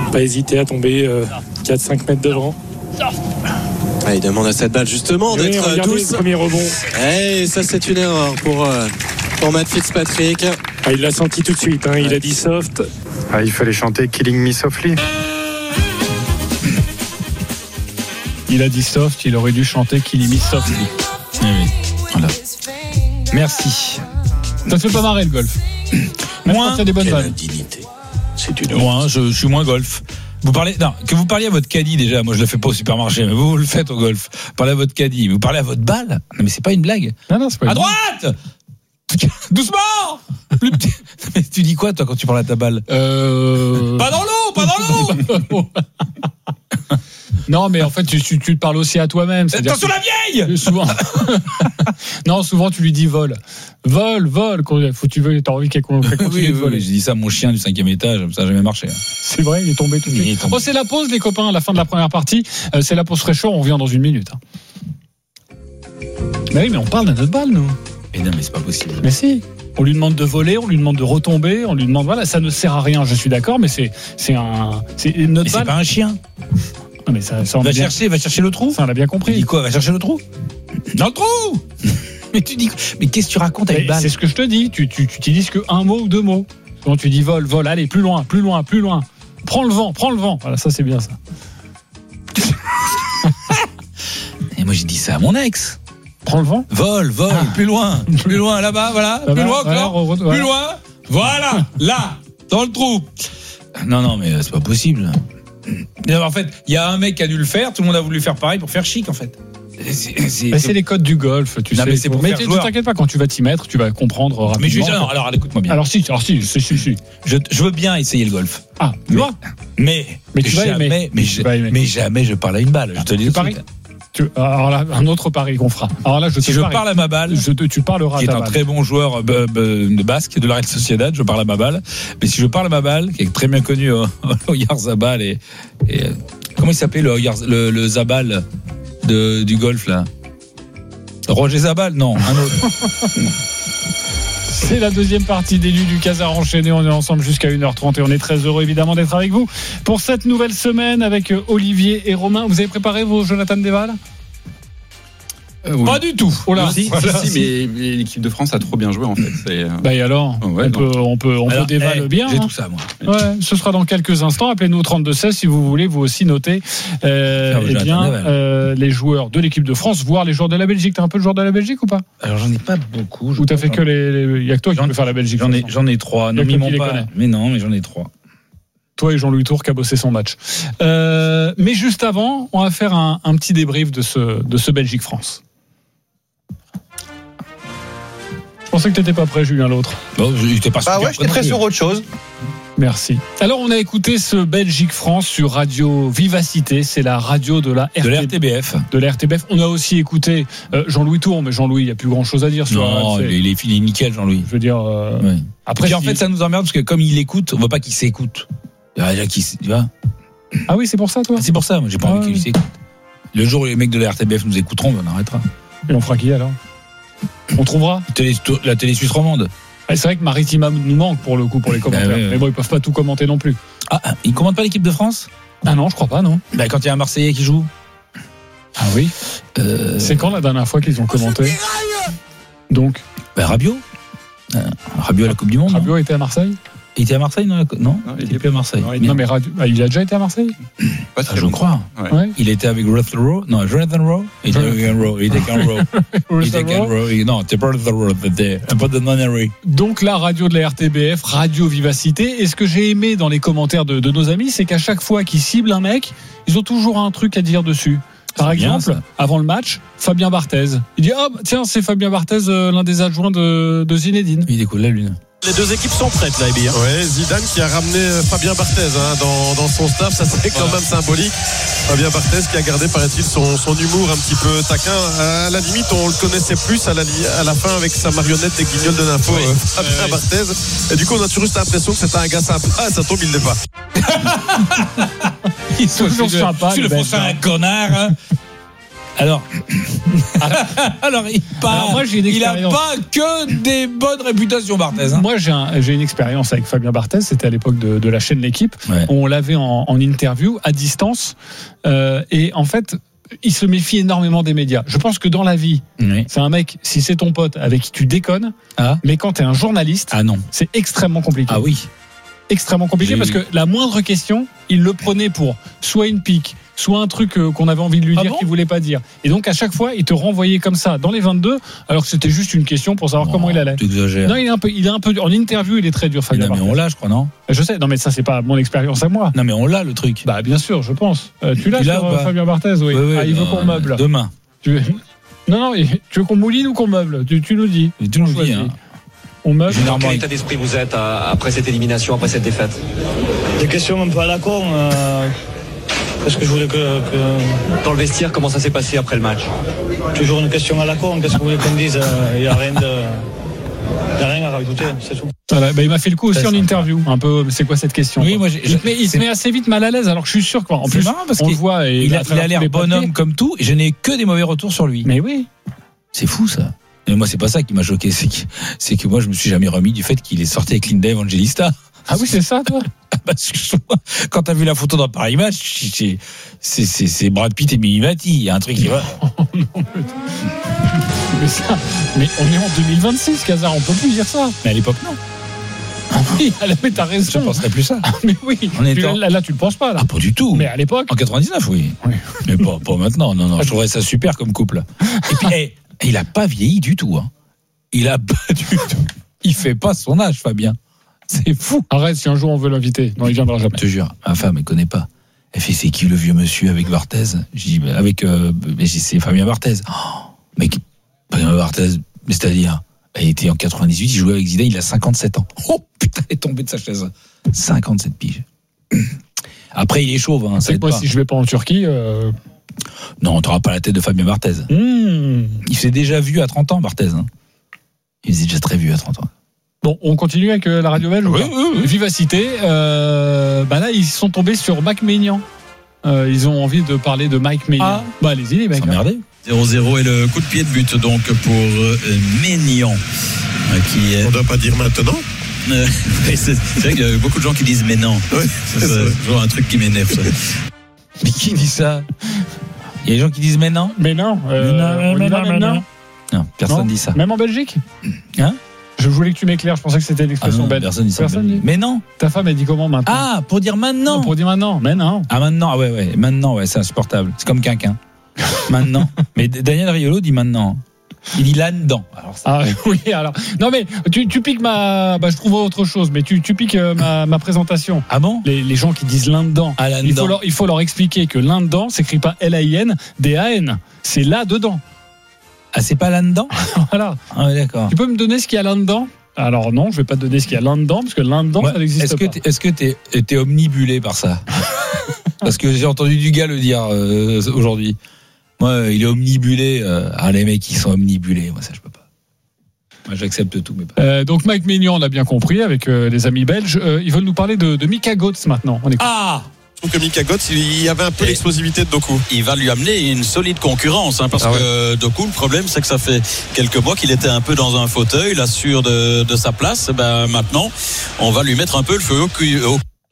pas hésiter à tomber 4-5 mètres devant. Ah, il demande à cette balle justement d'être douce. Le premier rebond. Et ça c'est une erreur pour Matt Fitzpatrick. Il l'a senti tout de suite, il a dit soft. Il fallait chanter Killing Me Softly. Il a dit soft, il aurait dû chanter Killing Me Softly. Oui. Voilà. Merci. Ça te fait pas marrer le golf? Moins. T'as des bonnes vannes. Moi, je suis moins golf. Que vous parliez à votre caddie déjà, moi je le fais pas au supermarché, mais vous le faites au golf. Parlez à votre caddie, vous parlez à votre balle. Non mais c'est pas une blague. Non, c'est pas une blague. À droite. Doucement. Plus petit. Mais tu dis quoi toi quand tu parles à ta balle? Pas dans l'eau. Non, mais en fait, tu te parles aussi à toi-même. Attention la vieille. Souvent. Non, souvent tu lui dis vol. Vol. T'as envie qu'elle continue de voler. J'ai dit ça à mon chien du 5e étage, ça n'a jamais marché. C'est vrai, il est tombé tout de suite. C'est la pause, les copains, à la fin de la première partie. C'est la pause fraîcheur, on revient dans une minute. Mais oui, mais on parle de notre balle, nous. Mais non, mais c'est pas possible. Mais si. On lui demande de voler, on lui demande de retomber, on lui demande, voilà, ça ne sert à rien, je suis d'accord, mais c'est notre mais balle. C'est pas un chien. Non, mais ça va chercher le trou. Ça, on a bien compris. Tu dis quoi? Va chercher le trou. Dans le trou. Mais tu dis, mais qu'est-ce que tu racontes avec balle? C'est ce que je te dis. Tu utilises que un mot ou deux mots. Quand tu dis vol, allez, plus loin. Prends le vent. Voilà, ça c'est bien ça. Et moi j'ai dit ça à mon ex. Prends le vent. Vol, plus loin, là-bas, voilà, plus loin encore, plus loin, voilà, là, dans le trou. Non, mais c'est pas possible. En fait, il y a un mec qui a dû le faire, tout le monde a voulu faire pareil pour faire chic, en fait. C'est les codes du golf, tu sais. Mais c'est pour faire ne t'inquiète pas, quand tu vas t'y mettre, tu vas comprendre rapidement. Alors écoute-moi bien. Alors si. Je veux bien essayer le golf. Mais tu vas aimer. Mais jamais je parle à une balle. Je te dis pareil. Alors là, un autre pari qu'on fera. Alors là, si je parle à ma balle, tu parleras à ta balle. Qui est un très bon joueur de basque de la Real Sociedad, je parle à ma balle. Mais si je parle à ma balle, qui est très bien connu au Yarzabal et comment il s'appelait le Zabal du golf là? Roger Zabal? Non, un autre. C'est la deuxième partie d'Élu du Casar enchaîné. On est ensemble jusqu'à 1h30 et on est très heureux évidemment d'être avec vous pour cette nouvelle semaine avec Olivier et Romain. Vous avez préparé vos Jonathan Desval? Oui. Pas du tout. Oh là, si, mais l'équipe de France a trop bien joué en fait. Et alors, on peut dévaler bien. J'ai tout ça moi. Ouais, ce sera dans quelques instants. Appelez-nous au 32-16 si vous voulez vous aussi noter les joueurs de l'équipe de France, voire les joueurs de la Belgique. T'as un peu de joueurs de la Belgique ou pas? Alors j'en ai pas beaucoup. Ou t'as fait que il y a que toi qui peux faire la Belgique? J'en ai 3. Non, mais pas. Mais non, mais j'en ai 3. Toi et Jean-Louis Tour qui a bossé son match. Mais juste avant, on va faire un petit débrief de ce Belgique-France. Je pensais que t'étais pas prêt, Julien, l'autre. Bon, j'étais pas ouais, j'étais prêt sur autre chose. Merci. Alors, on a écouté ce Belgique-France sur Radio Vivacité. C'est la radio de la RTBF. De la RTBF. On a aussi écouté Jean-Louis Tour, mais Jean-Louis, il n'y a plus grand-chose à dire sur non, il est nickel, Jean-Louis. Je veux dire. Oui. Après, en fait, ça nous emmerde parce que comme il écoute, on voit pas qu'il s'écoute. Tu vois. Ah oui, c'est pour ça, toi? C'est pour ça, moi, j'ai pas envie qu'il s'écoute. Le jour où les mecs de la RTBF nous écouteront, on arrêtera. Et on fera qui alors? On trouvera la télé suisse romande. C'est vrai que Maritima nous manque pour le coup pour les commentaires. Mais bon, ils peuvent pas tout commenter non plus. Ils commentent pas l'équipe de France? Ah non, je crois pas, non. Quand il y a un Marseillais qui joue. Ah oui. C'est quand la dernière fois qu'ils ont commenté? Donc Rabiot. Rabiot à la Coupe du Monde. Rabiot était à Marseille? Il était à Marseille, non, il était plus à Marseille. Non, mais il a déjà été à Marseille? Je crois. Ouais. Il était avec Jonathan Rowe. Il était avec Rowe. Non, c'était pas Jonathan Rowe. C'était un peu de nonnerie. Donc la radio de la RTBF, Radio Vivacité. Et ce que j'ai aimé dans les commentaires de nos amis, c'est qu'à chaque fois qu'ils ciblent un mec, ils ont toujours un truc à dire dessus. Par exemple, avant le match, Fabien Barthez. Il dit tiens, c'est Fabien Barthez, l'un des adjoints de Zinedine. Il décolle la lune. Les deux équipes sont prêtes là, Ebi. Ouais, Zidane qui a ramené Fabien Barthez dans son staff, ça c'est quand même symbolique. Fabien Barthez qui a gardé, paraît-il, son humour un petit peu taquin. À la limite, on le connaissait plus à la fin avec sa marionnette des Guignols de l'info, Fabien Barthez. Et du coup, on a toujours l'impression que c'était un gars sympa. Ah, ça tombe, il l'est pas. Ils sont toujours sympas. Tu le fais un connard. Hein. Alors, Alors, moi, j'ai une il a expérience. pas que des bonnes réputations, Barthez. Hein. Moi, j'ai une expérience avec Fabien Barthez. C'était à l'époque de la chaîne L'Équipe. Ouais. On l'avait en interview à distance. Et en fait, il se méfie énormément des médias. Je pense que dans la vie, Oui. c'est un mec, si c'est ton pote avec qui tu déconnes, mais quand tu es un journaliste, Ah non. c'est extrêmement compliqué. Ah oui. Extrêmement compliqué J'ai parce vu. que la moindre question, il le prenait pour soit une pique, soit un truc qu'on avait envie de lui dire bon qu'il voulait pas dire. Et donc à chaque fois, il te renvoyait comme ça dans les 22, alors que c'était juste une question pour savoir comment il allait. Tu exagères. Non, il est un peu en interview, il est très dur, Fabien Non, mais Barthez. on l'a, je crois, non? Je sais, non mais ça c'est pas mon expérience à moi. Non, mais on l'a, le truc. Bah bien sûr, je pense. Tu l'as Tu l'as sur ou pas Fabien Barthez, oui. Il veut qu'on meuble. Demain. Non, tu veux qu'on mouline ou qu'on meuble tu nous dis. Tu nous le dis, Choisis. hein. On meuble. Dans quel état d'esprit vous êtes après cette élimination, après cette défaite? Des questions un peu à la con. Parce que je voulais que. Dans le vestiaire, comment ça s'est passé après le match? Toujours une question à la con. Qu'est-ce que vous voulez qu'on dise? Il n'y a rien à rajouter, c'est tout. Voilà, bah, il m'a fait le coup aussi C'est en sympa. interview. Un peu, c'est quoi cette question? Oui, quoi. moi, Il se met assez vite mal à l'aise, alors que je suis sûr qu'en C'est plus, marrant parce on qu'il- le voit. Et il à a travers tous l'air les bonhomme papiers. comme tout, et je n'ai que des mauvais retours sur lui. Mais oui. C'est fou, ça. Mais moi, c'est pas ça qui m'a choqué. C'est que moi, je me suis jamais remis du fait qu'il est sorti avec Linda Evangelista. Ah oui, c'est ça, toi? Parce que quand t'as vu la photo dans Paris Match, c'est Brad Pitt et Mimimati. Il y a un truc qui va. Mais on est en 2026, Casar, on peut plus dire ça. Mais à l'époque, non. Oui, mais t'as Je raison. ne penserais plus ça. Mais oui, On est en- là, tu le penses pas, là. Ah, pas du tout. Mais à l'époque. En 99, oui. Oui. Mais pas maintenant. Non, je trouverais ça super comme couple. Et puis, il a pas vieilli du tout. Hein. Il a pas du tout. Il fait pas son âge, Fabien. C'est fou. Arrête, si un jour on veut l'inviter. Non, il viendra jamais. Je te jure, ma femme, elle connaît pas. Elle fait, c'est qui le vieux monsieur avec Barthez? Je dis, c'est Fabien Barthez. Oh, mec, Fabien Barthez, mais c'est-à-dire, il était en 98, il jouait avec Zidane, il a 57 ans. Oh putain, il est tombé de sa chaise. 57 piges. Après, il est chauve, hein, ça C'est aide quoi, pas. si je vais pas en Turquie Non, t'auras pas la tête de Fabien Barthez. Il s'est déjà vu à 30 ans, Barthez. Hein. Il s'est déjà très vu à 30 ans. Bon, on continue avec la radio belge. Oui, oui. Vivacité. Là, ils sont tombés sur Mike Maignan. Ils ont envie de parler de Mike Maignan. Ah. Bah, allez-y, les mecs. S'emmerder. 0-0 et le coup de pied de but donc pour Maignan qui est. On ne doit pas dire maintenant. C'est vrai qu'il y a beaucoup de gens qui disent mais non. Oui, C'est toujours un truc qui m'énerve. Ça. Mais qui dit ça? Il y a des gens qui disent mais non. Mais non. On y va maintenant. Non, personne Non. dit ça. Même en Belgique. Hein? Je voulais que tu m'éclaires. Je pensais que c'était Ah l'expression non, belge. personne dit ça. Personne dit. Mais non. Ta femme, elle dit comment maintenant? Ah, pour dire maintenant. Pour dire maintenant. Mais non. Ah, maintenant, ah ouais, maintenant, ouais, c'est insupportable. C'est comme quinquin. Maintenant. Mais Daniel Riolo dit maintenant. Il dit là-dedans. Alors, ça... Ah oui, alors. Non, mais tu piques ma. Bah, je trouve autre chose, mais tu piques ma présentation. Ah bon? Les gens qui disent l'un-dedans. Ah, là-dedans. Il faut leur expliquer que l'un-dedans s'écrit pas L-A-I-N-D-A-N. C'est là-dedans. Ah, c'est pas là-dedans? Voilà. Ah, ouais, d'accord. Tu peux me donner ce qu'il y a là-dedans? Alors non, je vais pas te donner ce qu'il y a là-dedans, parce que là-dedans, Ouais, ça n'existe pas. Est-ce que t'es omnibulé par ça? Parce que j'ai entendu du gars le dire aujourd'hui. Moi, il est omnibulé. Les mecs, ils sont omnibulés. Moi, ça, je peux pas. Moi, j'accepte tout, mais pas. Donc Mike Maignan, on l'a bien compris, avec les amis belges. Ils veulent nous parler de Mika Götze maintenant. On écoute. Ah! Je trouve que Mika Götze, il y avait un peu Et- l'explosivité de Doku. Il va lui amener une solide concurrence parce Ah ouais. que Doku, le problème c'est que ça fait quelques mois qu'il était un peu dans un fauteuil, là sûr de sa place. Ben, maintenant, on va lui mettre un peu le feu au cul.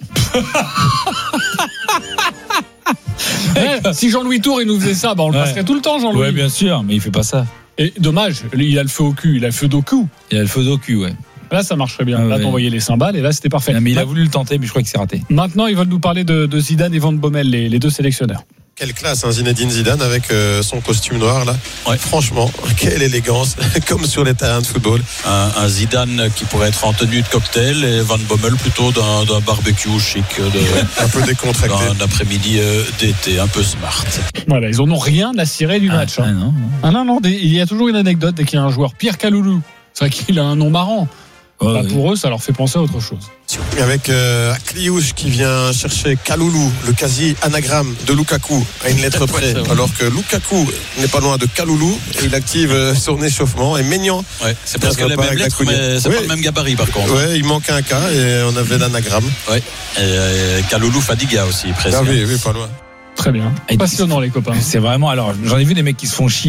Si Jean-Louis Tour il nous faisait ça, bah on le Ouais. passerait tout le temps, Jean-Louis. Ouais, bien sûr, mais il fait pas ça. Et dommage, il a le feu au cul, il a le feu d'au cul. Il a le feu d'au cul, ouais. Là, ça marcherait bien. Ah Là, ouais. t'envoyais les cymbales et là, c'était parfait. Non, mais il a voulu le tenter, mais je crois que c'est raté. Maintenant, ils veulent nous parler de Zidane et Van Bommel, les deux sélectionneurs. Quelle classe, hein, Zinedine Zidane avec son costume noir là. Ouais. Franchement, quelle élégance, comme sur les terrains de football. Un Zidane qui pourrait être en tenue de cocktail et Van Bommel plutôt d'un barbecue chic Un peu décontracté. d'un après-midi d'été, un peu smart. Voilà, ils en ont rien à cirer du match. Ah, non. Non, il y a toujours une anecdote dès qu'il y a un joueur. Pierre Kaloulou, c'est vrai qu'il a un nom marrant. Ouais, Bah, ouais. pour eux, ça leur fait penser à autre chose. Avec Akliouche qui vient chercher Kaloulou, le quasi-anagramme de Lukaku, à une lettre près. Alors que Lukaku n'est pas loin de Kaloulou et il active son échauffement. Et Maignan, Ouais, c'est presque Ça la va pas même avec lettre, la mais c'est Oui. pas le même gabarit par contre. ouais, il manque un cas et on avait l'anagramme. Ouais. Et Kaloulou Fadiga aussi, presque. Ah oui, pas loin. Très bien. Et Passionnant, les copains. C'est vraiment. Alors, j'en ai vu des mecs qui se font chier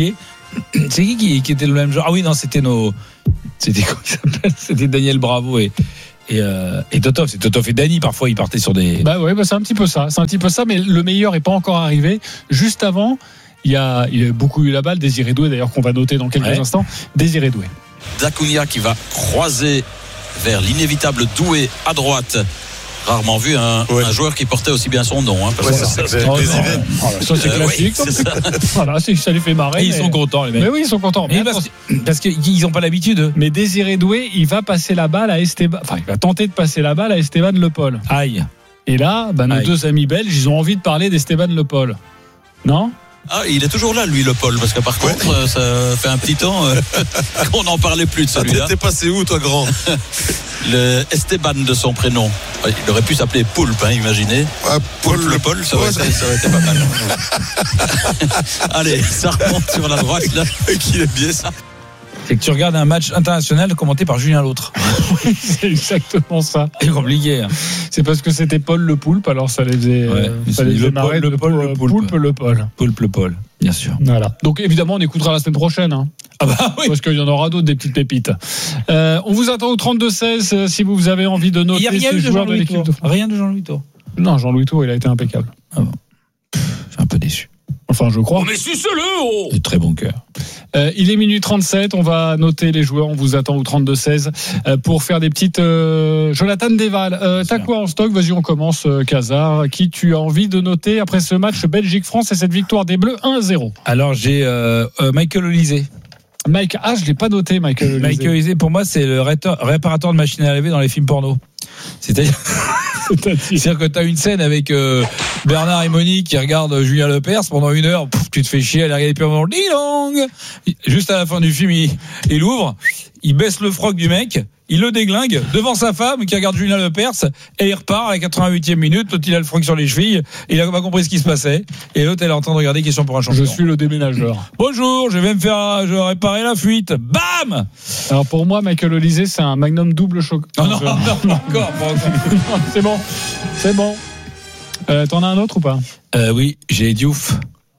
C'est qui était le même genre? Ah oui, non, c'était comment il s'appelle? C'était Daniel Bravo et Totov. C'est Totov et Dany, parfois ils partaient sur des. Bah ouais, c'est un petit peu ça. Mais le meilleur est pas encore arrivé. Juste avant, il a beaucoup eu la balle. Désiré Doué, d'ailleurs, qu'on va noter dans quelques instants. Désiré Doué. Dacunia qui va croiser vers l'inévitable Doué à droite. Rarement vu un joueur qui portait aussi bien son nom. Ça c'est classique. C'est ça. Voilà, ça les fait marrer. Ils sont contents, les mecs. Mais oui, ils sont contents. Parce qu'ils n'ont pas l'habitude. Mais Désiré Doué, il va passer la balle à Esteban. Enfin, il va tenter de passer la balle à Esteban Le Paul. Aïe. Et là, nos deux amis belges, ils ont envie de parler d'Esteban Le Paul. Non? Ah, il est toujours là, lui, Le Paul, parce que par contre, ça fait un petit temps qu'on n'en parlait plus de celui-là. T'es passé où, toi, grand? Le Esteban de son prénom. Il aurait pu s'appeler Poulpe, imaginez. Poulpe Le Paul, ça aurait été pas mal. Allez, ça remonte sur la droite, là. Qu'il est bien, ça. C'est que tu regardes un match international commenté par Julien L'Autre. Oui, c'est exactement ça. C'est compliqué. C'est parce que c'était Paul Le Poulpe, alors ça les faisait marrer. Le Poulpe Le Paul. Poulpe Le Paul, bien sûr. Voilà. Donc évidemment, on écoutera la semaine prochaine. Ah bah oui. Parce qu'il y en aura d'autres, des petites pépites. On vous attend au 32-16 si vous avez envie de noter ces joueurs de l'équipe de France. Rien de Jean-Louis Tour. Non, Jean-Louis Tour, il a été impeccable. Ah bon. Je suis un peu déçu. Enfin, je crois. Mais suce-le! De très bon cœur. Il est minuit 37, on va noter les joueurs, on vous attend au 32-16 pour faire des petites... Jonathan Desval, t'as quoi en stock? Vas-y, on commence, Casar. Qui tu as envie de noter après ce match Belgique-France et cette victoire des Bleus 1-0? Alors, j'ai Michael Olysée. Je l'ai pas noté, Michael Olysée. Michael Olysée, pour moi, c'est le réparateur de machines à laver dans les films porno. C'est-à-dire que tu as une scène avec Bernard et Monique qui regardent Julien Lepers pendant 1 heure, tu te fais chier à la regarder pendant ding-dong. Juste à la fin du film, il ouvre, il baisse le froc du mec, il le déglingue devant sa femme qui regarde Julien Lepers et il repart à la 88e minute. L'autre, il a le froc sur les chevilles, il a pas compris ce qui se passait et l'autre, elle est en train de regarder Question pour un champion. Je suis le déménageur. Bonjour, je vais réparer la fuite. Bam! Alors pour moi, Michael Olysée, c'est un magnum double choc. Non, encore. C'est bon. T'en as un autre ou pas? Oui, j'ai Diouf.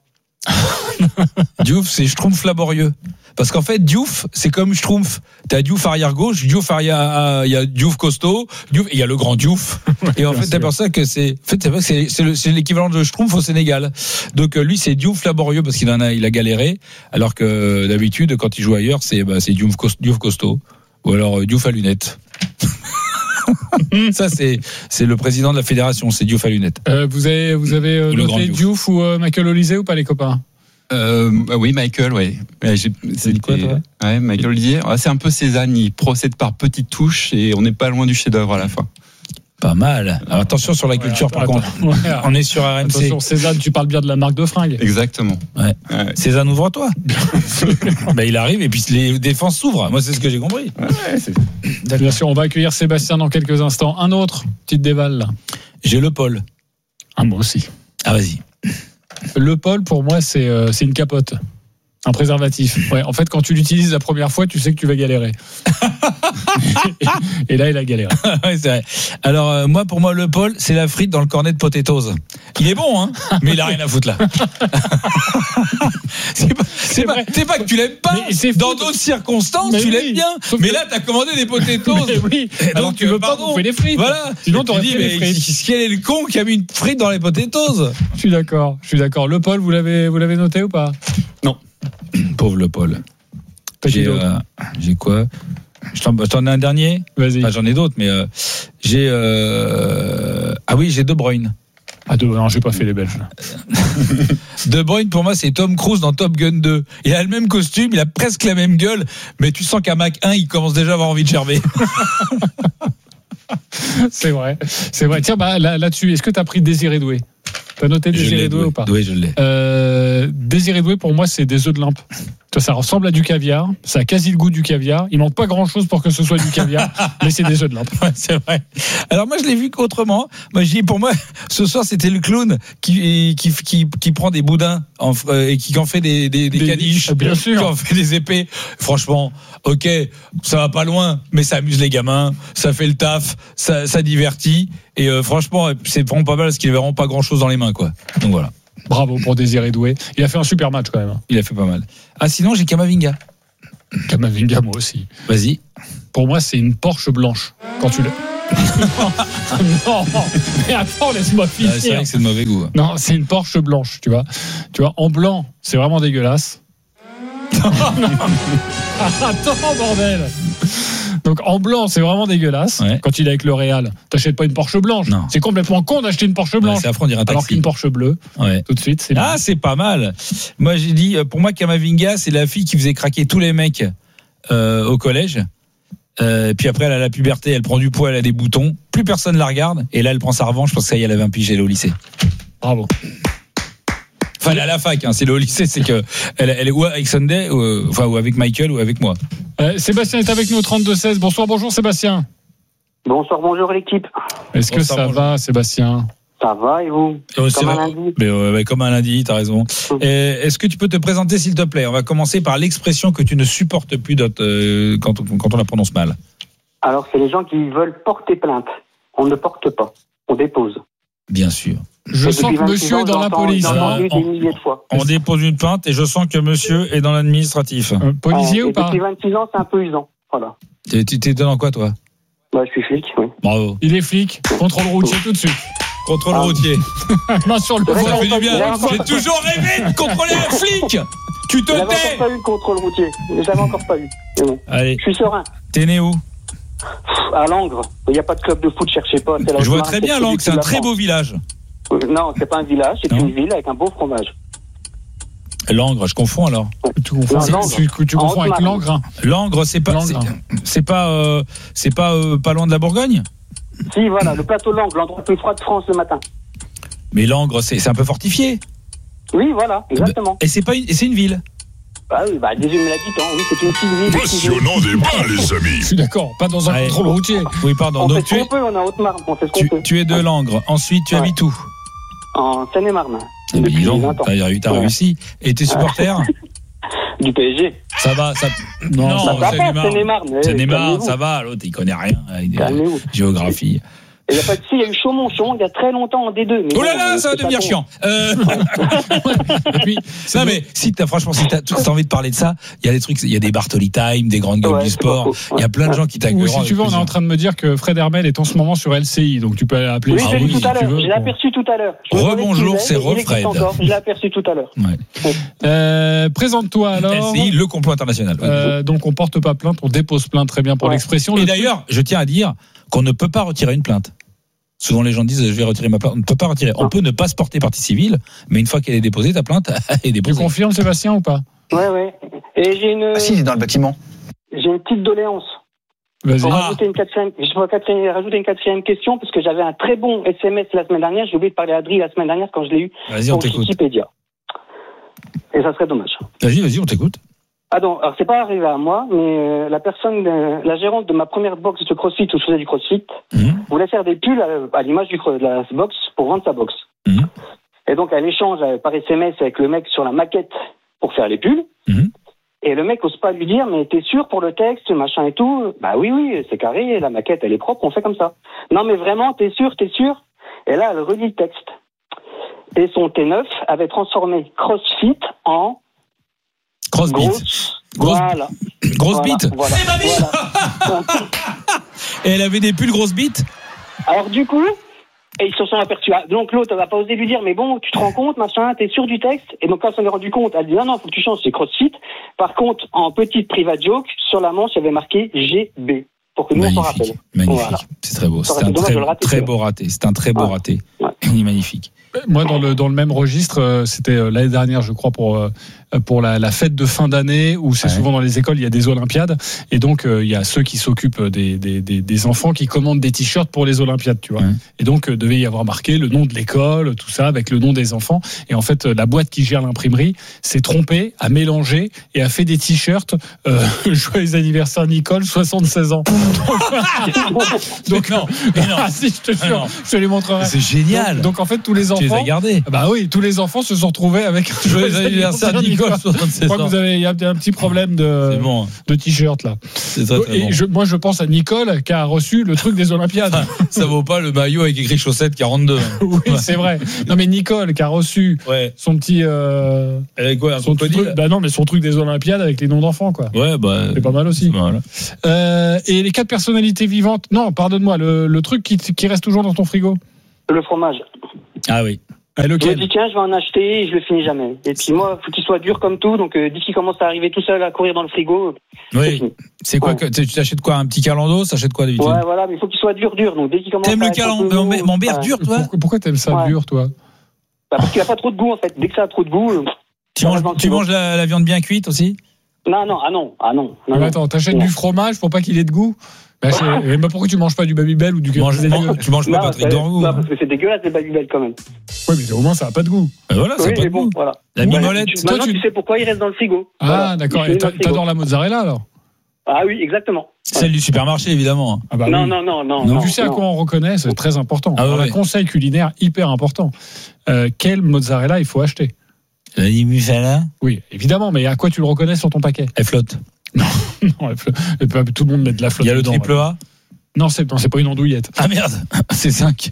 Diouf, c'est Schtroumpf laborieux. Parce qu'en fait, Diouf, c'est comme Schtroumpf. T'as Diouf arrière gauche, il y a Diouf costaud, Diouf, et il y a le grand Diouf. Et en fait, t'as pour ça que c'est l'équivalent de Schtroumpf au Sénégal. Donc lui, c'est Diouf laborieux parce il a galéré. Alors que d'habitude, quand il joue ailleurs, c'est Diouf costaud. Ou alors Diouf à lunettes. Ça, c'est le président de la fédération, c'est Diouf à lunettes. Vous avez noté Diouf ou Michael Olysée ou pas, les copains? Oui, Michael, oui. C'est quoi, toi? Ouais, Michael Olysée. C'est un peu Cézanne, il procède par petites touches et on n'est pas loin du chef-d'œuvre à la fin. Pas mal. Alors attention sur la culture, par contre. On est sur RMC. Attention, Cézanne, tu parles bien de la marque de fringues. Exactement. Ouais. Cézanne, ouvre-toi. Il arrive et puis les défenses s'ouvrent. Moi, c'est ce que j'ai compris. Bien sûr, on va accueillir Sébastien dans quelques instants. Un autre, petite déval là. J'ai Le Paul. Moi aussi. Ah, vas-y. Le Paul, pour moi, c'est une capote. Un préservatif. Ouais, en fait, quand tu l'utilises la première fois, tu sais que tu vas galérer. Et là, il a galéré. Ouais, c'est vrai. Alors, pour moi, Le Paul, c'est la frite dans le cornet de potatoes. Il est bon, hein, mais il a rien à foutre là. C'est pas que tu l'aimes pas. Dans d'autres circonstances, tu l'aimes bien. Mais là, t'as commandé des potatoes. Oui. Alors tu veux pas bouffer des frites. Voilà. Sinon, t'aurais dit, mais quel est le con qui a mis une frite dans les potatoes? Je suis d'accord. Le Paul, vous l'avez noté ou pas? Non. Pauvre Le Paul. J'ai quoi? Je t'en ai un dernier. Vas-y. J'en ai d'autres, mais j'ai De Bruyne. Non, j'ai pas fait les Belges. De Bruyne, pour moi, c'est Tom Cruise dans Top Gun 2. Il a le même costume, il a presque la même gueule, mais tu sens qu'à Mach 1, il commence déjà à avoir envie de gerber. C'est vrai. Tiens, là-dessus, est-ce que t'as pris Désiré Doué? T'as noté Désiré Doué ou pas? Oui, je l'ai. Désiré Doué, pour moi, c'est des œufs de limpe. Ça ressemble à du caviar. Ça a quasi le goût du caviar. Il manque pas grand-chose pour que ce soit du caviar, mais c'est des œufs de limpe. Ouais, c'est vrai. Alors moi, je l'ai vu autrement. Moi, je dis, pour moi, ce soir, c'était le clown qui prend des boudins et qui en fait des caniches, bien sûr, qui en fait des épées. Franchement, ok, ça va pas loin, mais ça amuse les gamins, ça fait le taf, ça divertit. Et franchement, c'est vraiment pas mal parce qu'ils verront pas grand-chose dans les mains, quoi. Donc voilà. Bravo pour Désiré Doué. Il a fait un super match quand même. Il a fait pas mal. Ah, sinon, j'ai Kamavinga. Kamavinga, moi aussi. Vas-y. Pour moi, c'est une Porsche blanche. Quand tu le. Non, mais attends, laisse-moi finir. C'est vrai que c'est de mauvais goût. Non, c'est une Porsche blanche, tu vois. Tu vois, en blanc, c'est vraiment dégueulasse. Attends, bordel. Donc en blanc, c'est vraiment dégueulasse. Ouais. Quand il est avec le Real, t'achètes pas une Porsche blanche. Non. C'est complètement con d'acheter une Porsche blanche. C'est affreux, on dirait un taxi. Alors qu'une Porsche bleue, Ouais. tout de suite, c'est Ah, c'est pas mal. Moi, j'ai dit, pour moi, Kamavinga, c'est la fille qui faisait craquer tous les mecs au collège. Puis après, elle a la puberté, elle prend du poids, elle a des boutons. Plus personne la regarde. Et là, elle prend sa revanche parce que ça y est, elle avait un pige, elle est au lycée. Bravo. Enfin, elle est à la fac, hein. C'est le lycée, c'est que elle est ou avec Sunday, ou avec Michael, ou avec moi. Sébastien est avec nous au 32-16. Bonjour Sébastien. Bonjour l'équipe. Est-ce que ça va, Sébastien? Ça va et vous? Comme un lundi. Mais comme un lundi, t'as raison. Est-ce que tu peux te présenter, s'il te plaît? On va commencer par l'expression que tu ne supportes plus quand on la prononce mal. Alors, c'est les gens qui veulent porter plainte. On ne porte pas, on dépose. Bien sûr. Je sens que monsieur est dans la police. On dépose une plainte et je sens que monsieur est dans l'administratif. Policier ou pas? Depuis 26 ans, c'est un peu usant. Voilà. Tu t'es dans quoi, toi? Bah, je suis flic, oui. Bravo. Il est flic. Contrôle routier tout de suite. Contrôle routier. Main sur le Ça volant. fait du bien. J'ai toujours rêvé de contrôler un flic. Tu te J'avais tais. encore pas eu de contrôle routier. J'avais encore pas eu. Mais bon. Allez. Je suis serein. T'es né où? À Langres. Il n'y a pas de club de foot, cherchez pas. Je vois très bien Langres, c'est un très beau village. Non, c'est pas un village, c'est une ville avec un beau fromage. Langres, je confonds alors. Tu confonds avec Langres. Langres, c'est pas loin de la Bourgogne? Si, voilà, le plateau Langres, l'endroit le plus froid de France le matin. Mais Langres, c'est un peu fortifié. Oui, voilà, exactement. Et c'est une ville. Ah oui, bah, Désolé me l'a dit, oui, c'est une petite ville. Passionnant débat, les amis. Je suis d'accord, pas dans un contrôle routier. Oui, pardon. On fait ce qu'on peut, on est en Haute-Marne, on fait ce qu'on peut. Tu es de Langres, ensuite tu habites où? En Seine-et-Marne. Depuis 20 ans. T'as réussi. Et t'es supporter? Du PSG. Ça va, ça. Non, ça va pas, Seine-et-Marne. Seine-et-Marne, ça va, l'autre il connaît rien. Géographie. Il n'y a pas de il y a eu Chaumont il y a très longtemps en D2. Mais oh là là, ça va devenir chiant. Et puis, non mais si t'as envie de parler de ça, il y a des trucs, il y a des Bartoli Time, des grandes gueules du sport. Il y a plein de gens qui t'accueillent. Ou si tu veux, on est en train de me dire que Fred Hermel est en ce moment sur LCI, donc tu peux appeler. Oui, j'ai vu tout à l'heure. Je l'ai aperçu tout à l'heure. Rebonjour, c'est Refred. Je l'ai aperçu tout à l'heure. Présente-toi alors. LCI, le complot international. Donc on porte pas plainte, on dépose plainte, très bien pour l'expression. Et d'ailleurs, je tiens à dire qu'on ne peut pas retirer une plainte. Souvent, les gens disent, je vais retirer ma plainte. On ne peut pas retirer. On peut ne pas se porter partie civile, mais une fois qu'elle est déposée, ta plainte est déposée. Tu confirmes, Sébastien, ou pas? Ouais. Et j'ai une. Ah si, il est dans le bâtiment. J'ai une petite doléance. Vas-y. Je vais rajouter une quatrième question, parce que j'avais un très bon SMS la semaine dernière. J'ai oublié de parler à Adri la semaine dernière quand je l'ai eu. Vas-y, on t'écoute. Wikipédia. Et ça serait dommage. Vas-y, on t'écoute. Ah non, alors c'est pas arrivé à moi, mais la gérante de ma première box de CrossFit où je faisais du CrossFit, voulait faire des pulls à l'image de la box pour vendre sa box. Et donc elle échange par SMS avec le mec sur la maquette pour faire les pulls. Et le mec ose pas lui dire, mais t'es sûr pour le texte, machin et tout? Bah oui, c'est carré, la maquette elle est propre, on fait comme ça. Non mais vraiment, t'es sûr? Et là elle relit le texte. Et son T9 avait transformé CrossFit en Grosse bite. Grosse bite. Voilà. Et elle avait des pulls grosses bites. Alors du coup, et ils se sont aperçus. Donc l'autre, elle va pas osé lui dire, mais bon, tu te rends compte, machin, t'es sûr du texte? Et donc quand on s'en est rendu compte, elle dit non, faut que tu changes, c'est CrossFit. Par contre, en petite private joke, sur la manche, il y avait marqué GB. Pour que nous on s'en rappelle. Magnifique. Voilà. C'est très beau. C'est un très beau raté. C'est un très beau raté. Il est magnifique. Moi, dans le même registre, c'était l'année dernière, je crois, pour la fête de fin d'année, où c'est souvent dans les écoles, il y a des Olympiades, et donc il y a ceux qui s'occupent des enfants qui commandent des t-shirts pour les Olympiades, tu vois. Et donc devait y avoir marqué le nom de l'école, tout ça, avec le nom des enfants. Et en fait, la boîte qui gère l'imprimerie s'est trompée, a mélangé et a fait des t-shirts. Joyeux anniversaire Nicole, 76 ans. Donc non. Ah, si, je te jure, je te les montrerai. C'est génial. Donc en fait, tous les enfants. Tu les as gardés. Bah oui, tous les enfants se sont retrouvés avec un joyeux anniversaire Nicole. Nicole, Je 76 crois que ans. il y a un petit problème de t-shirt là. C'est très, très bon. Moi, je pense à Nicole qui a reçu le truc des Olympiades. Ça vaut pas le maillot avec écrit chaussettes 42. Oui, c'est vrai. Non, mais Nicole qui a reçu son petit. Avec quoi, un son crocodile truc, non, mais son truc des Olympiades avec les noms d'enfants, quoi. Ouais, c'est pas mal aussi. Voilà. Et les 4 personnalités vivantes. Non, pardonne-moi, le truc qui reste toujours dans ton frigo. Le fromage. Ah oui. Je me dis, tiens, je vais en acheter et je le finis jamais. Et puis moi, faut qu'il soit dur comme tout. Donc, dès qu'il commence à arriver tout seul à courir dans le frigo, c'est fini. C'est quoi tu t'achètes quoi, un petit calando? T'achètes quoi d'habitude? Ouais, voilà, mais il faut qu'il soit dur. Donc, dès qu'il commence T'aimes le calando? M'embert dur, toi? Pourquoi t'aimes ça dur, toi? Parce qu'il a pas trop de goût, en fait. Dès que ça a trop de goût. Tu manges la viande bien cuite aussi? Non. Mais attends, t'achètes du fromage pour pas qu'il ait de goût? Mais pourquoi tu manges pas du Babybel ou du tu manges pas Patrick Dorou? Non, parce que c'est dégueulasse les Babybel quand même. Oui, mais au moins ça a pas de goût. Voilà, ça a pas de goût. Voilà. La mimolette. Maintenant, tu sais pourquoi il reste dans le frigo. Ah, voilà. D'accord. Et t'adores la mozzarella alors? Ah oui, exactement. Celle du supermarché, évidemment. Ah bah non. Donc, tu sais à quoi on reconnaît, c'est très important. Un conseil culinaire hyper important. Quelle mozzarella il faut acheter? La Musala? Oui, évidemment, mais à quoi tu le reconnais sur ton paquet? Elle flotte. Non, elle flotte. Tout le monde met de la flotte. Il y a le triple A? Non, c'est pas une andouillette. Ah merde, c'est 5.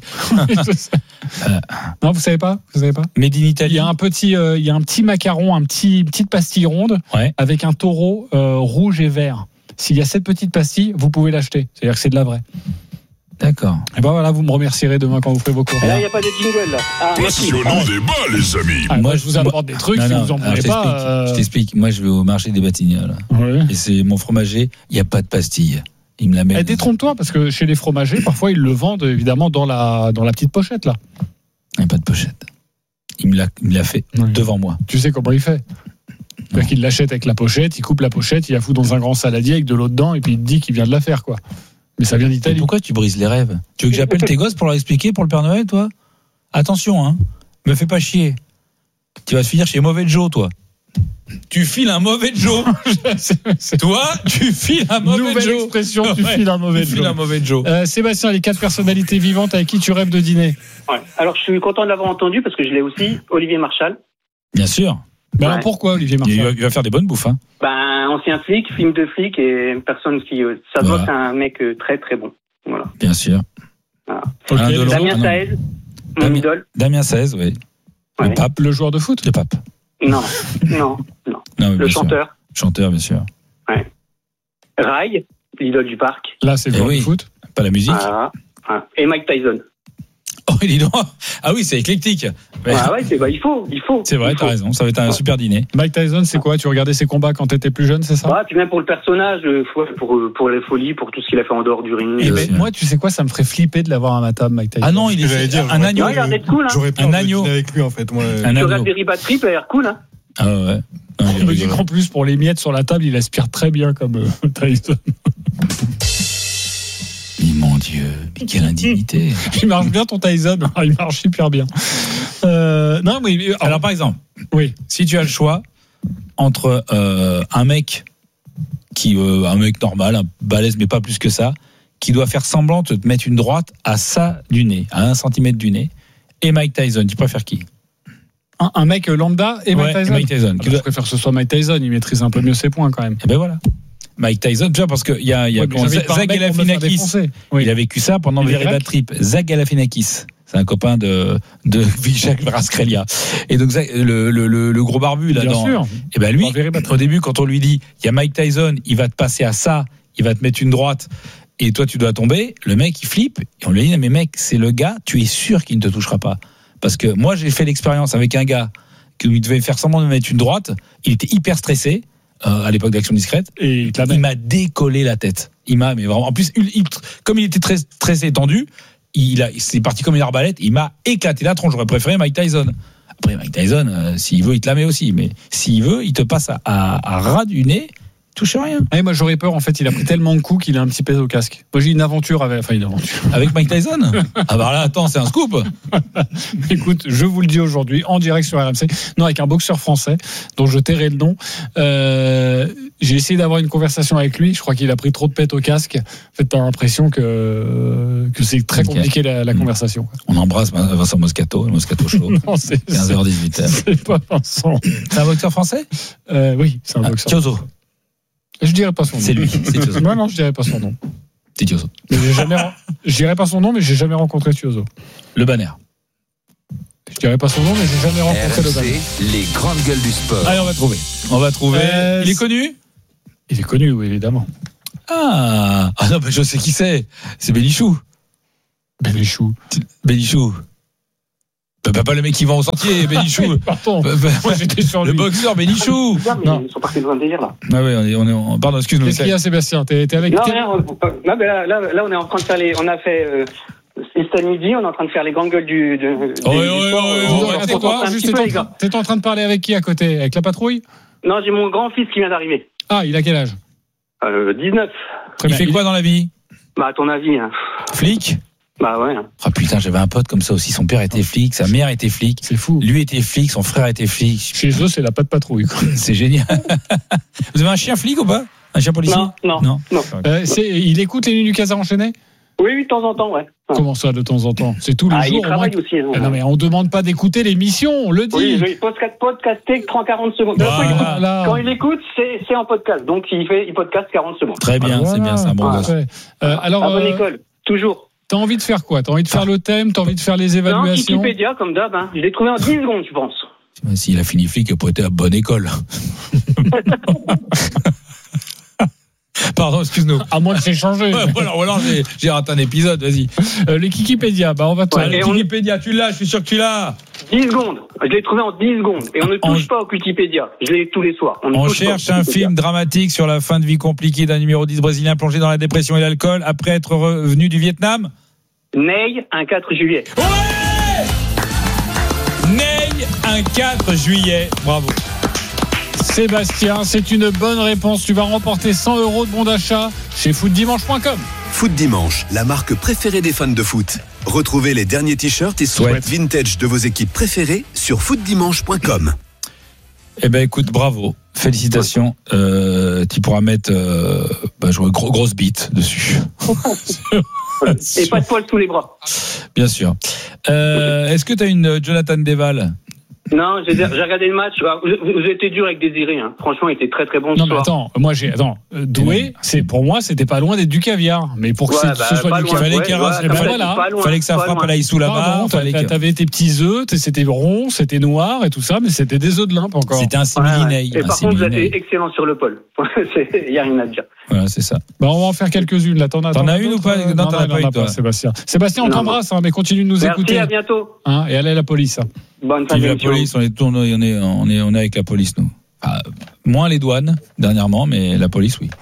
Non, vous savez pas? Made in Italy. Il y a un petit macaron, petite pastille ronde avec un taureau rouge et vert. S'il y a cette petite pastille, vous pouvez l'acheter. C'est-à-dire que c'est de la vraie. D'accord. Et ben voilà, vous me remercierez demain quand vous ferez vos cours. Là, il n'y a pas de jingle là. Passionnant débat, les amis. Moi, je vous apporte des trucs, si vous en voulez pas. Je t'explique. Moi, je vais au marché des Batignolles. Et c'est mon fromager. Il n'y a pas de pastille. Il me la met. Détrompe-toi, parce que chez les fromagers, parfois, ils le vendent évidemment dans la petite pochette là. Il n'y a pas de pochette. Il me l'a fait devant moi. Tu sais comment il fait? C'est-à-dire qu'il l'achète avec la pochette, il coupe la pochette, il la fout dans un grand saladier avec de l'eau dedans, et puis il te dit qu'il vient de la faire, quoi. Mais ça vient d'Italie. Pourquoi tu brises les rêves? Tu veux que j'appelle tes gosses pour leur expliquer pour le Père Noël, toi? Attention, hein. Me fais pas chier. Tu vas te finir chez Mauvais Joe, toi. Tu files un mauvais Joe. Toi, tu files un mauvais Joe. Nouvelle expression, tu files un mauvais Joe. Sébastien, les 4 personnalités vivantes avec qui tu rêves de dîner? Ouais. Alors, je suis content de l'avoir entendu parce que je l'ai aussi. Olivier Marchal. Bien sûr. Alors pourquoi Olivier Marchal? Il va faire des bonnes bouffes, hein. Ancien flic, film de flic et une personne qui, ça doit être un mec très très bon. Voilà. Bien sûr. Voilà. Okay. Damien Saez, mon idole. Damien Saez, oui. Ouais. Le pape. Le joueur de foot? Le pape. Non. Le chanteur. Chanteur, bien sûr. Ouais. Rai, l'idole du parc. Là, c'est le joueur de foot. Pas la musique. Voilà. Et Mike Tyson. Oh, dis donc. Ah oui, c'est éclectique. Il faut. C'est vrai, t'as raison. Ça va être un super dîner. Mike Tyson, c'est quoi? Tu regardais ses combats quand t'étais plus jeune, c'est ça? Ouais, puis même pour le personnage, pour les folies, pour tout ce qu'il a fait en dehors du ring. Moi, tu sais quoi? Ça me ferait flipper de l'avoir à ma table, Mike Tyson. Ah non, il est un agneau. Il a l'air d'être cool, hein. J'aurais peur un agneau avec lui, en fait. Moi. Le Raspberry Pi Trip, il a l'air cool, hein. Ah ouais. Je me dis qu'en plus, pour les miettes sur la table, il aspire très bien comme Tyson. Mais mon Dieu, mais quelle indignité. Il marche bien ton Tyson, il marche super bien. Non, mais alors par exemple, oui, si tu as le choix entre un mec normal, un balèze mais pas plus que ça, qui doit faire semblant de te mettre une droite à ça du nez, à 1 centimètre du nez, et Mike Tyson, tu préfères qui? Un mec lambda et Mike Tyson. Mike Tyson. Je préfère que ce soit Mike Tyson, il maîtrise un peu mieux ses points quand même. Et ben voilà. Mike Tyson, tu vois, parce qu'il y a Zach Galifianakis, il a vécu ça pendant le Very Bad Trip. Zach Galifianakis, c'est un copain de Jacques Brascrelia. Et donc le gros barbu là, et ben lui, au début, quand on lui dit, il y a Mike Tyson, il va te passer à ça, il va te mettre une droite, et toi tu dois tomber. Le mec il flippe, et on lui dit, mais mec, c'est le gars, tu es sûr qu'il ne te touchera pas. Parce que moi j'ai fait l'expérience avec un gars qui lui devait faire semblant de me mettre une droite, il était hyper stressé. À l'époque d'Action Discrète, et il m'a décollé la tête. Mais vraiment, en plus, comme il était très stressé, tendu, c'est parti comme une arbalète. Il m'a éclaté la tronche. J'aurais préféré Mike Tyson. Après, Mike Tyson, s'il veut, il te la met aussi. Mais s'il veut, il te passe à ras du nez. Touche rien. Et moi j'aurais peur, en fait, il a pris tellement de coups qu'il a un petit pèse au casque. Moi j'ai une aventure avec Mike Tyson. Ah bah là, attends, c'est un scoop. Écoute, je vous le dis aujourd'hui en direct sur RMC, non, avec un boxeur français dont je tairai le nom. J'ai essayé d'avoir une conversation avec lui. Je crois qu'il a pris trop de pète au casque. En fait, t'as l'impression que c'est très compliqué la conversation. On embrasse Vincent Moscato Show. Non, 15h-18h. C'est pas Vincent. C'est un boxeur français? Oui, c'est un boxeur. Thiozo. Je dirais pas son nom. C'est lui, c'est Thiozo. Non, je dirais pas son nom. C'est Thiozo. Je dirais pas son nom, mais j'ai jamais rencontré Thiozo. Le Banner. Je dirais pas son nom, mais j'ai jamais rencontré le Banner. Les grandes gueules du sport. Allez, on va trouver. Il est connu? Il est connu, oui, évidemment. Ah non, mais je sais qui c'est. C'est Bénichou. Bénichou. Pas le mec qui vend au sentier, Bénichou. Pardon. Moi, j'étais sur le lui. boxeur Bénichou. Non, ils sont partis dans un délire là. Ah oui, pardon, excuse-nous. Qu'est-ce qu'il y a, Sébastien? T'es avec? Non, rien. Non, mais là, on est en train de faire on a fait. C'est midi, on est en train de faire les grandes gueules du Attends quoi? Juste, t'es en train de parler avec qui à côté? Avec la patrouille? Non, j'ai mon grand-fils qui vient d'arriver. Ah, il a quel âge? 19. Il fait quoi dans la vie? Bah, à ton avis. Hein. Flic? Bah ouais. Ah putain, j'avais un pote comme ça aussi. Son père était flic, sa mère était flic. C'est fou. Lui était flic, son frère était flic. Chez eux, c'est la patte patrouille, quoi. C'est génial. Vous avez un chien flic ou pas? Un chien policier? Non. Il écoute les Nuits du Casa enchaînées? Oui, de temps en temps, ouais. Comment ça, de temps en temps? C'est tous les jours. Il travaille aussi. Hein. Non, mais on demande pas d'écouter l'émission, on le dit. Oui, podcasté 30-40 secondes. Voilà. Quand il écoute, c'est en podcast. Donc, il podcast 40 secondes. Très bien, c'est bien, c'est un bon gosse. Alors, à bonne école, toujours. T'as envie de faire quoi? T'as envie de faire le thème? T'as envie de faire les évaluations? Wikipédia, comme d'hab. Hein. Je l'ai trouvé en 10 secondes, je pense. S'il a fini flic, il a pas été à bonne école. Pardon, excuse-nous. À moins que j'ai changé. Ou alors j'ai raté un épisode, vas-y. Le Wikipédia, on va te le Wikipédia, tu l'as, je suis sûr que tu l'as. 10 secondes. Je l'ai trouvé en 10 secondes. Et on ne touche pas au Wikipédia. Je l'ai tous les soirs. On cherche un film dramatique sur la fin de vie compliquée d'un numéro 10 brésilien plongé dans la dépression et l'alcool après être revenu du Vietnam. Ney, un 4 juillet. Ouais! Ney, un 4 juillet. Bravo. Sébastien, c'est une bonne réponse. Tu vas remporter 100 € de bon d'achat chez footdimanche.com. Foot Dimanche, la marque préférée des fans de foot. Retrouvez les derniers t-shirts et sweats vintage de vos équipes préférées sur footdimanche.com. Eh ben écoute, bravo, félicitations. Tu pourras mettre grosse bite dessus. Et pas de poils sous les bras. Bien sûr. Est-ce que tu as une Jonathan Deval? Non, j'ai regardé le match. Vous étiez dur avec Désiré. Hein. Franchement, il était très très bon ce soir. Attends, Doué, Pour moi, c'était pas loin d'être du caviar. Mais pour que ce soit du caviar, fallait que ça frappe à la Issou là-bas. T'avais tes petits œufs, c'était rond, c'était noir et tout ça, mais c'était des œufs de limpe encore. C'était un simili-ney. Et par contre, vous êtes excellent sur le pôle. Il n'y a rien à dire. Voilà, c'est ça. On va en faire quelques-unes là. T'en as une ou pas? Non, t'en as pas une, toi. Sébastien, on t'embrasse, mais continue de nous écouter. Merci, à bientôt. Et allez à la police. Bonne fin d'émission. La police, on est avec la police, nous. Moins les douanes, dernièrement, mais la police, oui.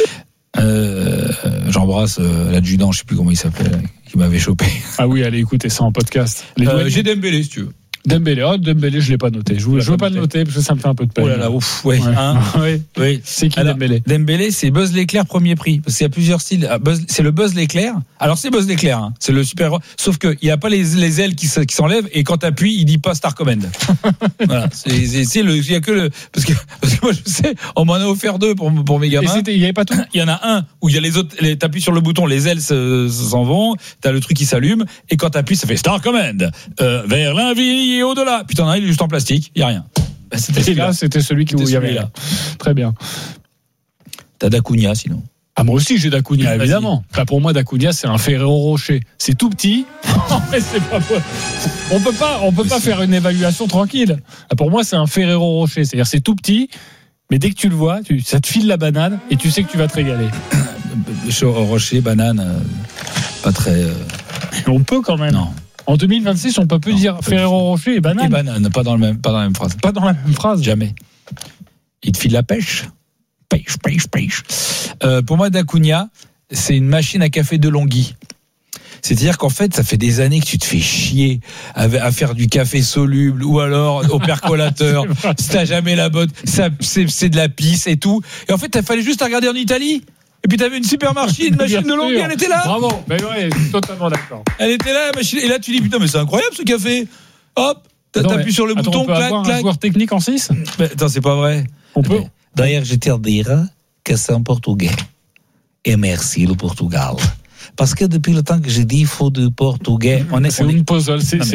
J'embrasse l'adjudant, je sais plus comment il s'appelle, qui m'avait chopé. Ah oui, allez écouter ça en podcast. J'ai Dembélé, si tu veux. Dembélé, je l'ai pas noté. Je veux pas le noter parce que ça me fait un peu de peine. Oh là là, ouf, ouais. Oui. C'est qui Dembélé? Dembélé, c'est Buzz l'éclair premier prix. Parce qu'il y a plusieurs styles. C'est le Buzz l'éclair. Alors c'est Buzz l'éclair, hein. C'est le super. Sauf que il y a pas les ailes qui s'enlèvent et quand t'appuies, il dit pas Star Command. Voilà. Il y a que parce que moi je sais, on m'en a offert 2 pour mes gamins. Il y avait pas tout. Il y en a un où il y a les autres. T'appuies sur le bouton, les ailes s'en vont. T'as le truc qui s'allume et quand t'appuies, ça fait Star Command vers l'infini et au-delà. Putain, non, il est juste en plastique, il n'y a rien. C'était celui où il y avait là. Très bien. T'as Dacunia sinon. Ah, moi aussi j'ai Dacunia, évidemment. Enfin, pour moi, Dacunia, c'est un Ferrero Rocher. C'est tout petit. Mais c'est pas on peut pas faire une évaluation tranquille. Pour moi, c'est un Ferrero Rocher. C'est-à-dire, c'est tout petit, mais dès que tu le vois, ça te file la banane et tu sais que tu vas te régaler. Rocher, banane, pas très. On peut quand même. Non. En 2026, on peut plus dire Ferrero Rocher et banane. Et banane, pas dans la même phrase. Pas dans la même phrase. Jamais. Il te file la pêche. Pêche. Pour moi, Dacunia, c'est une machine à café de Longhi. C'est-à-dire qu'en fait, ça fait des années que tu te fais chier à faire du café soluble ou alors au percolateur. Si t'as jamais la bonne, c'est de la pisse et tout. Et en fait, il fallait juste regarder en Italie. Et puis t'avais une super machine de Longhi, elle était là. Bravo, mais ouais, totalement d'accord. Elle était là, la machine. Et là, tu dis putain, mais c'est incroyable ce café. Hop, t'appuies sur le bouton, clac, clac. Un joueur technique en 6 Attends, c'est pas vrai. On peut. D'ailleurs, je tiens à dire que c'est un Portugais. Et merci le Portugal. Parce que depuis le temps que j'ai dit il faut du portugais, c'est une puzzle.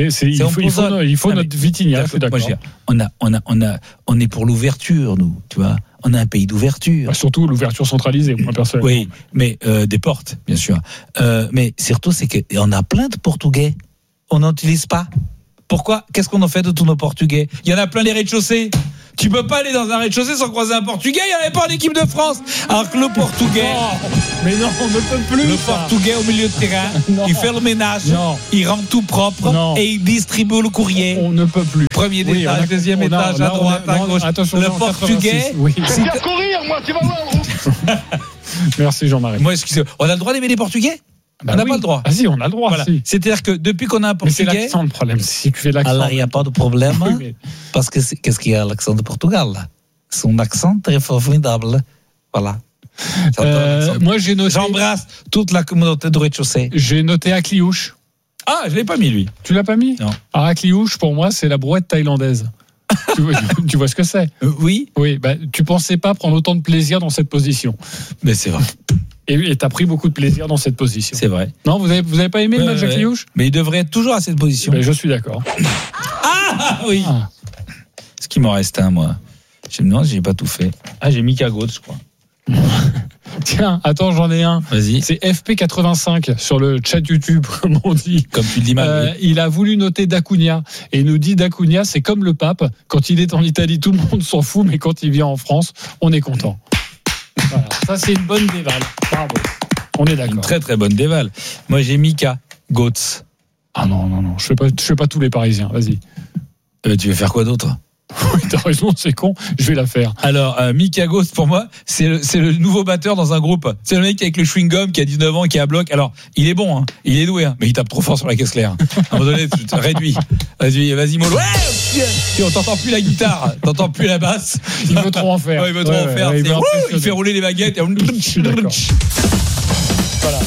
Il faut notre Vitinha. Je suis d'accord. On est pour l'ouverture, nous. Tu vois, on a un pays d'ouverture. Surtout l'ouverture centralisée, moi personnellement. Oui, mais des portes, bien sûr. Mais surtout, c'est qu'on a plein de Portugais. On n'en utilise pas. Pourquoi ? Qu'est-ce qu'on en fait de tous nos Portugais ? Il y en a plein les rez-de-chaussée. Tu peux pas aller dans un rez-de-chaussée sans croiser un Portugais. Il n'y en avait pas en équipe de France. Alors que le Portugais. Mais non, on ne peut plus. Le Portugais au milieu de terrain, il fait le ménage, il rend tout propre et il distribue le courrier. On ne peut plus. Premier étage, deuxième étage, à droite, à gauche. Attention, le Portugais. C'est bien courir, moi, tu vas voir. Merci Jean-Marie. Moi, excusez-moi. On a le droit d'aimer les Portugais ? On n'a pas le droit. Ah si, on a le droit. Voilà. Si. C'est-à-dire que depuis qu'on a un Portugais. Mais c'est l'accent le problème. Si tu fais l'accent. Alors il n'y a pas de problème. Parce que qu'est-ce qu'il y a à l'accent de Portugal là ? Son accent très formidable. Voilà. Moi j'ai noté. J'embrasse toute la communauté de rez-de-chaussée. J'ai noté Akliouche. Ah, je l'ai pas mis lui. Tu l'as pas mis ? Non. Alors Akliouche pour moi c'est la brouette thaïlandaise. tu vois ce que c'est ? Oui. Oui. Bah, tu pensais pas prendre autant de plaisir dans cette position. Mais c'est vrai. Et t'as pris beaucoup de plaisir dans cette position. C'est vrai. Non, vous avez pas aimé le match Akliouche ? Mais il devrait être toujours à cette position. Mais je suis d'accord. Ah oui. Ce qui m'en reste un, moi. Je me demande si j'ai pas tout fait. Ah, j'ai mis Cagote, je crois. Tiens, attends, j'en ai un. Vas-y. C'est FP85 sur le chat YouTube, comme on dit. Comme tu le dis mal. Oui. Il a voulu noter D'Acunha et il nous dit D'Acunha, c'est comme le pape. Quand il est en Italie, tout le monde s'en fout, mais quand il vient en France, on est content. Voilà. Ça, c'est une bonne déval. Bravo. On est d'accord. Une très très bonne déval. Moi, j'ai Mika Götze. Ah non. Je fais pas tous les Parisiens. Vas-y. Tu veux faire quoi d'autre ? Oui, t'as raison, c'est con. Je vais la faire. Alors, Mika Götze, pour moi, c'est le nouveau batteur dans un groupe. C'est le mec avec le chewing-gum qui a 19 ans, qui est à bloc. Alors, il est bon, hein, il est doué, hein, mais il tape trop fort sur la caisse claire. À un moment donné, tu te réduis. Vas-y, mollo. Ouais, on t'entend plus la guitare, t'entends plus la basse. Il veut trop en faire. Ouais, il veut trop en faire. Il fait rouler les baguettes. Je suis d'accord. Voilà.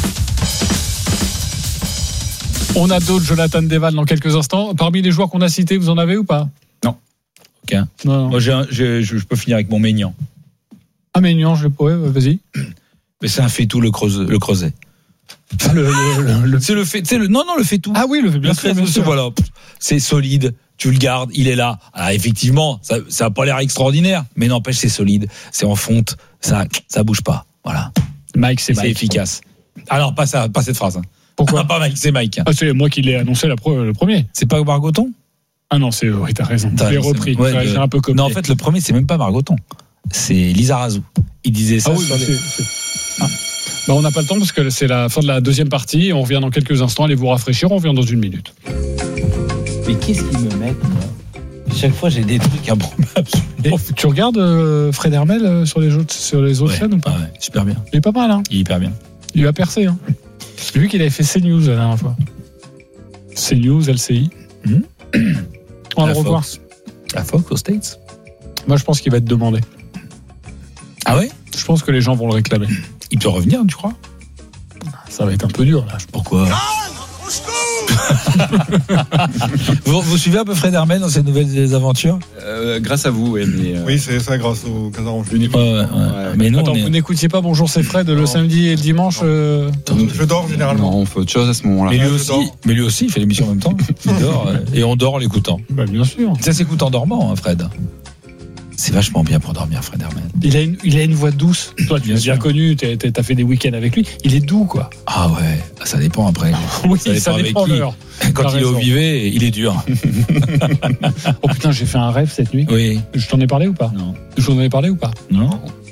On a d'autres Jonathan Deval dans quelques instants. Parmi les joueurs qu'on a cités, vous en avez ou pas ? Non. Ok. Non. Moi, je peux finir avec mon Maignan. Ah, Maignan, vas-y. Mais c'est un fait-tout, le creuset. C'est le fait. Le fait-tout. Ah oui, bien sûr. Voilà. C'est solide. Tu le gardes, il est là. Alors, effectivement, ça a pas l'air extraordinaire, mais n'empêche, c'est solide. C'est en fonte. Ça bouge pas. Voilà. Mike, c'est efficace. Alors, pas cette phrase. Hein. Pourquoi ? Pas Mike, c'est Mike. Ah, c'est moi qui l'ai annoncé le premier. C'est pas Margoton ? Ah non, oui, t'as raison. Je l'ai repris. J'ai un peu copié. Non, en fait, le premier, c'est même pas Margoton. C'est Lizarazu. Il disait ça. Ah oui, Bah, on n'a pas le temps parce que c'est la fin de la deuxième partie. On revient dans quelques instants. Allez vous rafraîchir. On revient dans une minute. Mais qu'est-ce qu'ils me mettent, moi ? Chaque fois, j'ai des trucs improbables. Tu regardes Fred Hermel sur les autres chaînes ou pas ? Ouais, super bien. Il est pas mal, hein ? Il est hyper bien. Il a percé, hein ? J'ai vu qu'il avait fait CNews la dernière fois. CNews, LCI. On va le revoir. La Fox aux States. Moi, je pense qu'il va être demandé. Ah ouais ? Je pense que les gens vont le réclamer. Il peut revenir, tu crois ? Ça va être un peu dur, là. Pourquoi ? Vous suivez un peu Fred Hermel dans ses nouvelles aventures ? Grâce à vous, oui. Oui, c'est ça, grâce au Casarange. Mais non, attends, vous n'écoutiez pas Bonjour, c'est Fred le samedi et le dimanche Je dors généralement. Non, on fait autre chose à ce moment-là. Mais lui aussi, il fait l'émission en même temps. Il dort et on dort en l'écoutant. Bah, bien sûr. Ça s'écoute en dormant, hein, Fred. C'est vachement bien pour dormir, Fred Hermel. Il a une voix douce. Toi, tu l'as bien connu, t'as fait des week-ends avec lui. Il est doux, quoi. Ah ouais, ça dépend après. Oui, ça dépend l'heure. Quand il est au Vivet, il est dur. Oh putain, j'ai fait un rêve cette nuit. Oui. Je t'en ai parlé ou pas ? Non. Je t'en ai parlé ou pas ? Non.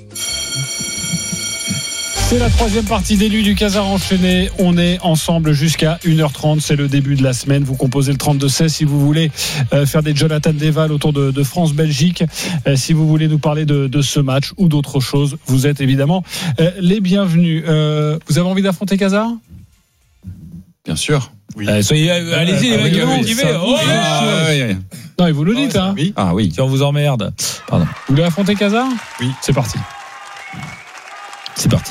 C'est la troisième partie d'Élu du Casar enchaîné. On est ensemble jusqu'à 1h30. C'est le début de la semaine. Vous composez le 32-16 si vous voulez faire des Jonathan Deval autour de France-Belgique. Si vous voulez nous parler de ce match ou d'autres choses, vous êtes évidemment les bienvenus. Vous avez envie d'affronter Casar ? Bien sûr. Oui. Allez-y, les mecs, motivés. Non, et vous le dites, hein. Oui. Ah oui. Si on vous emmerde. Pardon. Vous voulez affronter Casar ? Oui. C'est parti. C'est parti.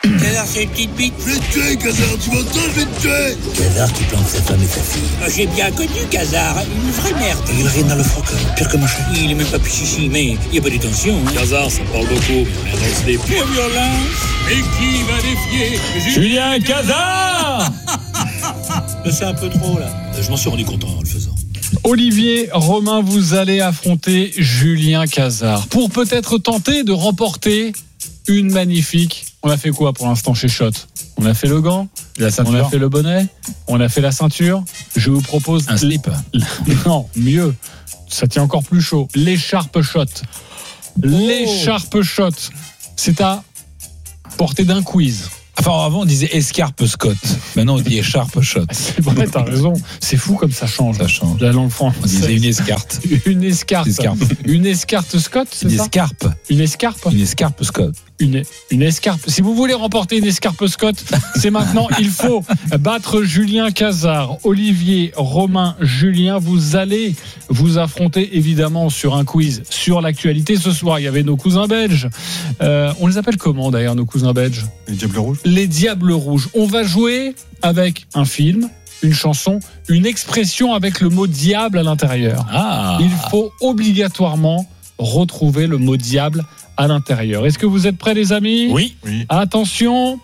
Casar, c'est une petite bite. Je vais te tuer, Casar, tu m'entends, je vais te tuer. Casar qui plante sa femme et sa fille. J'ai bien connu Casar, une vraie merde. Il règne dans le froc, pire que machin. Il est même pas pichichi, mais il n'y a pas de tension. Hein. Casar, ça parle beaucoup, mais on avance des pires violences. Et qui va défier Julien Casar. C'est un peu trop, là. Je m'en suis rendu compte en le faisant. Olivier, Romain, vous allez affronter Julien Casar pour peut-être tenter de remporter une magnifique. On a fait quoi pour l'instant chez Shot? On a fait le gant, on a fait le bonnet, on a fait la ceinture. Je vous propose un slip. Non, mieux. Ça tient encore plus chaud. L'écharpe Shot. L'écharpe Shot. C'est à portée d'un quiz. Enfin, avant, on disait escarpe Scott. Maintenant, on dit écharpe Shot. C'est vrai, t'as raison. C'est fou comme ça change. Ça change. La langue française. On disait une escarte. Une escarpe. Une escarpe Scott, c'est une ça? Escarpe. Une escarpe. Une escarpe Scott. Une escarpe. Si vous voulez remporter une escarpe Scott, c'est maintenant. Il faut battre Julien Casar. Olivier, Romain, Julien, vous allez vous affronter évidemment sur un quiz sur l'actualité. Ce soir, il y avait nos cousins belges. On les appelle comment d'ailleurs, nos cousins belges? Les Diables Rouges. Les Diables Rouges. On va jouer avec un film, une chanson, une expression avec le mot diable à l'intérieur. Il faut obligatoirement retrouver le mot diable à l'intérieur. Est-ce que vous êtes prêts, les amis? Oui. Attention.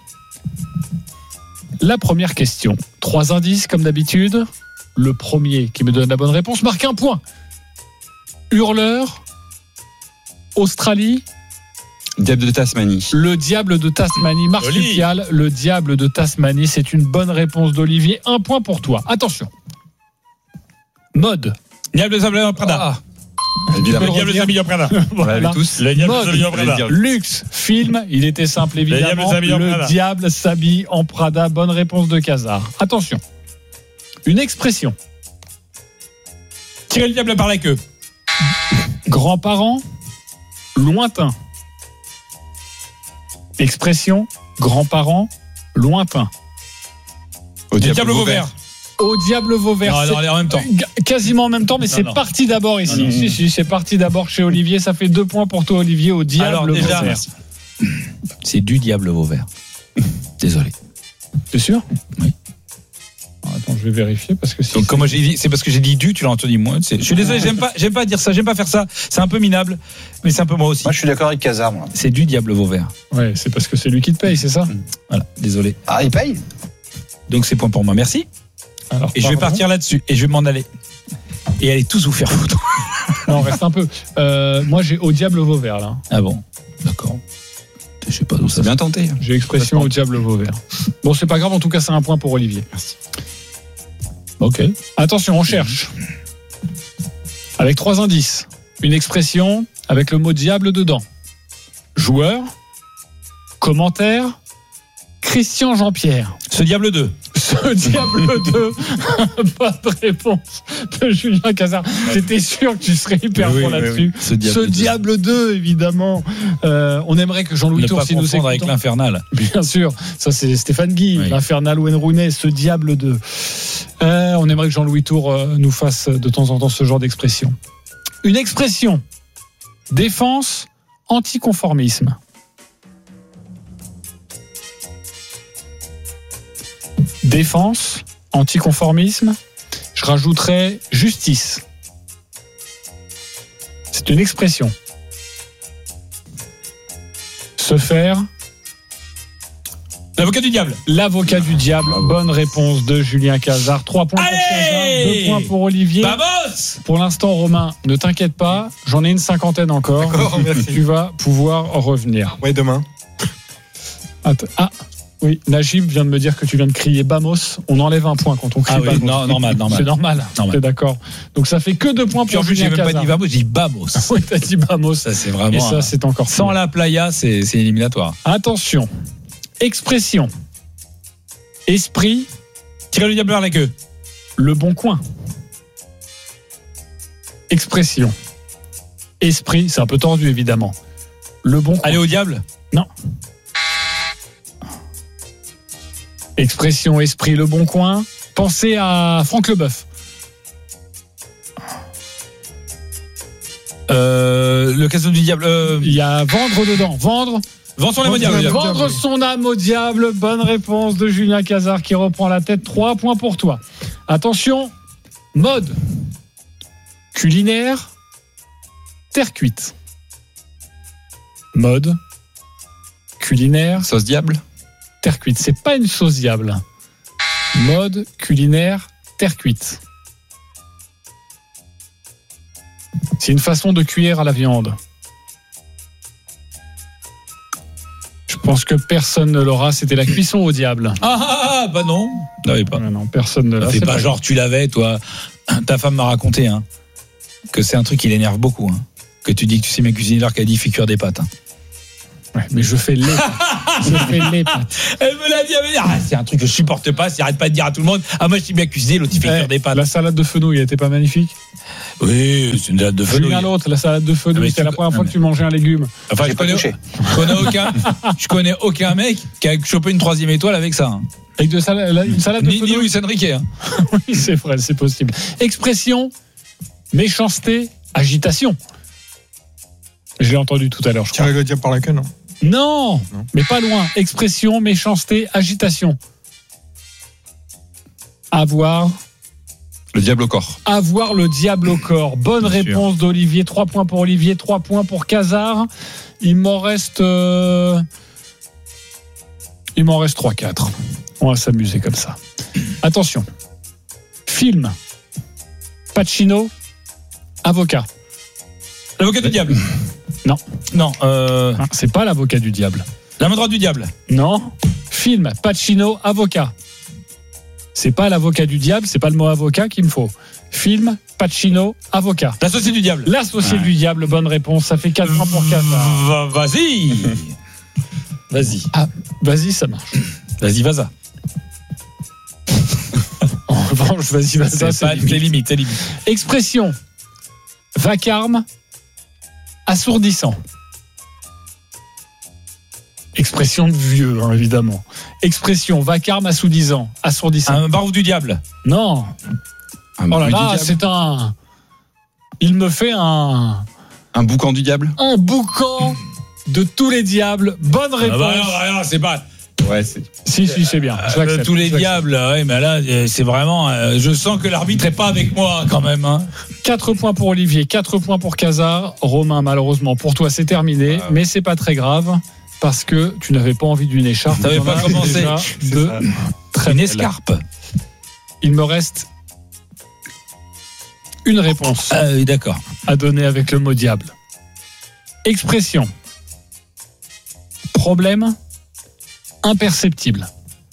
La première question. 3 indices, comme d'habitude. Le premier qui me donne la bonne réponse marque un point. Hurleur, Australie. Diable de Tasmanie. Le diable de Tasmanie, marsupial. Le diable de Tasmanie, c'est une bonne réponse d'Olivier. Un point pour toi. Attention. Mode. Diable de Sablon Prada. Le diable de Sablon Prada. Voilà. Tous. Le diable de Sablon Prada. Prada. Luxe, film, il était simple évidemment. Le diable s'habille en Prada. Bonne réponse de Casar. Attention. Une expression. Tirer le diable par la queue. Grands-parents, lointain. Expression, grands-parents, lointain. Au diable Vauvert. Au diable Vauvert. Non, en même temps. Quasiment en même temps, mais c'est parti d'abord ici. Si, c'est parti d'abord chez Olivier. Ça fait 2 points pour toi, Olivier, au diable Vauvert. C'est du diable Vauvert. Désolé. T'es sûr? Oui. Attends, je vais vérifier parce que donc, comme j'ai dit, c'est parce que j'ai dit du, tu l'as entendu moi. Je suis désolé, j'aime pas dire ça, j'aime pas faire ça. C'est un peu minable, mais c'est un peu moi aussi. Moi, je suis d'accord avec Casar, moi. C'est du diable Vauvert. Ouais, c'est parce que c'est lui qui te paye, c'est ça? Voilà, désolé. Ah, il paye? Donc c'est point pour moi, merci. Alors, et je vais partir là-dessus et je vais m'en aller. Et allez tous vous faire foutre. Non, reste un peu. Moi, j'ai au diable Vauvert là. Ah bon, d'accord. Je sais pas d'où ça. C'est bien tenté. J'ai expression au diable Vauvert. Bon, c'est pas grave, en tout cas, c'est un point pour Olivier. Merci. Ok. Attention, on cherche. Avec 3 indices. Une expression avec le mot diable dedans. Joueur. Commentaire. Christian Jean-Pierre. Ce diable 2. Ce diable 2. Pas de réponse de Julien Casar. J'étais sûr que tu serais hyper bon là-dessus. Oui. Ce diable 2, évidemment. On aimerait que Jean-Louis Tour, si nous écoutons. Avec l'Infernal. Bien sûr. Ça, c'est Stéphane Guy. Oui. L'Infernal Wayne Rooney. Ce diable 2. On aimerait que Jean-Louis Tour nous fasse de temps en temps ce genre d'expression. Une expression. Défense, anticonformisme. Défense, anticonformisme. Je rajouterais justice. C'est une expression. Se faire. L'avocat du diable. L'avocat du diable. Bonne réponse de Julien Casar. 3 points pour Casar, 2 points pour Olivier. Vamos! Pour l'instant, Romain, ne t'inquiète pas. J'en ai une 50aine encore. D'accord, merci. Tu vas pouvoir revenir. Ouais, demain. Attends. Ah. Oui, Najib vient de me dire que tu viens de crier Bamos. On enlève un point quand on crie Bamos. Non, normal. C'est normal. T'es d'accord. Donc ça fait que 2 points pour Julien Casar. J'ai même pas dit Bamos, j'ai dit Bamos. Oui, t'as dit Bamos. Ça, c'est vraiment. Et ça, c'est encore sans pire. la playa, c'est éliminatoire. Attention. Expression. Esprit. Tirer le diable par la queue. Le bon coin. Expression. Esprit, c'est un peu tordu évidemment. Le bon coin. Aller au diable? Non. Expression, esprit, le bon coin. Pensez à Franck Leboeuf. Le casino du diable. Il y a vendre dedans. Vendre. Vends son âme au diable. Vendre son âme au diable. Bonne réponse de Julien Cazard qui reprend la tête. 3 points pour toi. Attention, mode culinaire, terre cuite. Mode culinaire, sauce diable, terre cuite. C'est pas une sauce diable. Mode culinaire, terre cuite. C'est une façon de cuire à la viande. Je pense que personne ne l'aura. C'était la cuisson au diable. Bah non. N'avais pas. Non, personne ne l'a. Fais pas genre tu l'avais, toi. Ta femme m'a raconté que c'est un truc qui l'énerve beaucoup. Que tu dis que tu sais bien cuisiner alors qu'elle dit fait cuire des pâtes. Ouais, mais je fais les pâtes. Elle me l'a dit, elle me dit, c'est un truc que je supporte pas, c'est arrête pas de dire à tout le monde, moi je sais bien cuisiner, l'autre il fait cuire des pâtes. La salade de fenouil, elle était pas magnifique? Oui, c'est une salade de fenouil. Julien l'autre, la salade de fenouil, c'était la première fois que tu mangeais un légume. Enfin, je connais aucun mec qui a chopé une 3e étoile avec ça. Avec une salade de fenouil. Ni Luis Enrique. Oui, c'est vrai, c'est possible. Expression, méchanceté, agitation. Je l'ai entendu tout à l'heure, je crois. Tirer le diable par la queue, non? Non, mais pas loin. Expression, méchanceté, agitation. Avoir le diable au corps. Avoir le diable au corps. Bonne réponse d'Olivier. 3 points pour Olivier, 3 points pour Cazard. Il m'en reste 3-4. On va s'amuser comme ça. Attention. Film. Pacino. Avocat. L'avocat du diable. Non, c'est pas l'avocat du diable. La main droite du diable. Non. Film, Pacino, avocat. C'est pas l'avocat du diable, c'est pas le mot avocat qu'il me faut. Film, Pacino, avocat. L'associé du diable. L'associé du diable, bonne réponse. Ça fait 4 points pour Cazard. Vas-y. Ah, vas-y, ça marche. Vas-y, vas-y. En revanche, vas-y, vas-y. C'est limite. Expression. Vacarme. Assourdissant. Expression de vieux, évidemment. Expression vacarme assourdissant. Un barouf du diable. Non. Oh là là, c'est un. Il me fait un boucan du diable. Un boucan de tous les diables. Bonne réponse. Non, c'est pas. Ouais, c'est. Si, c'est bien. Tous les diables, ouais, mais là, c'est vraiment. Je sens que l'arbitre est pas avec moi quand même. 4 points pour Olivier, 4 points pour Cazard. Romain, malheureusement, pour toi, c'est terminé, mais c'est pas très grave parce que tu n'avais pas envie d'une écharpe. T'avais pas commencé. Une escarpe. Il me reste une réponse. Oui, d'accord. À donner avec le mot diable. Expression. Problème. Imperceptible.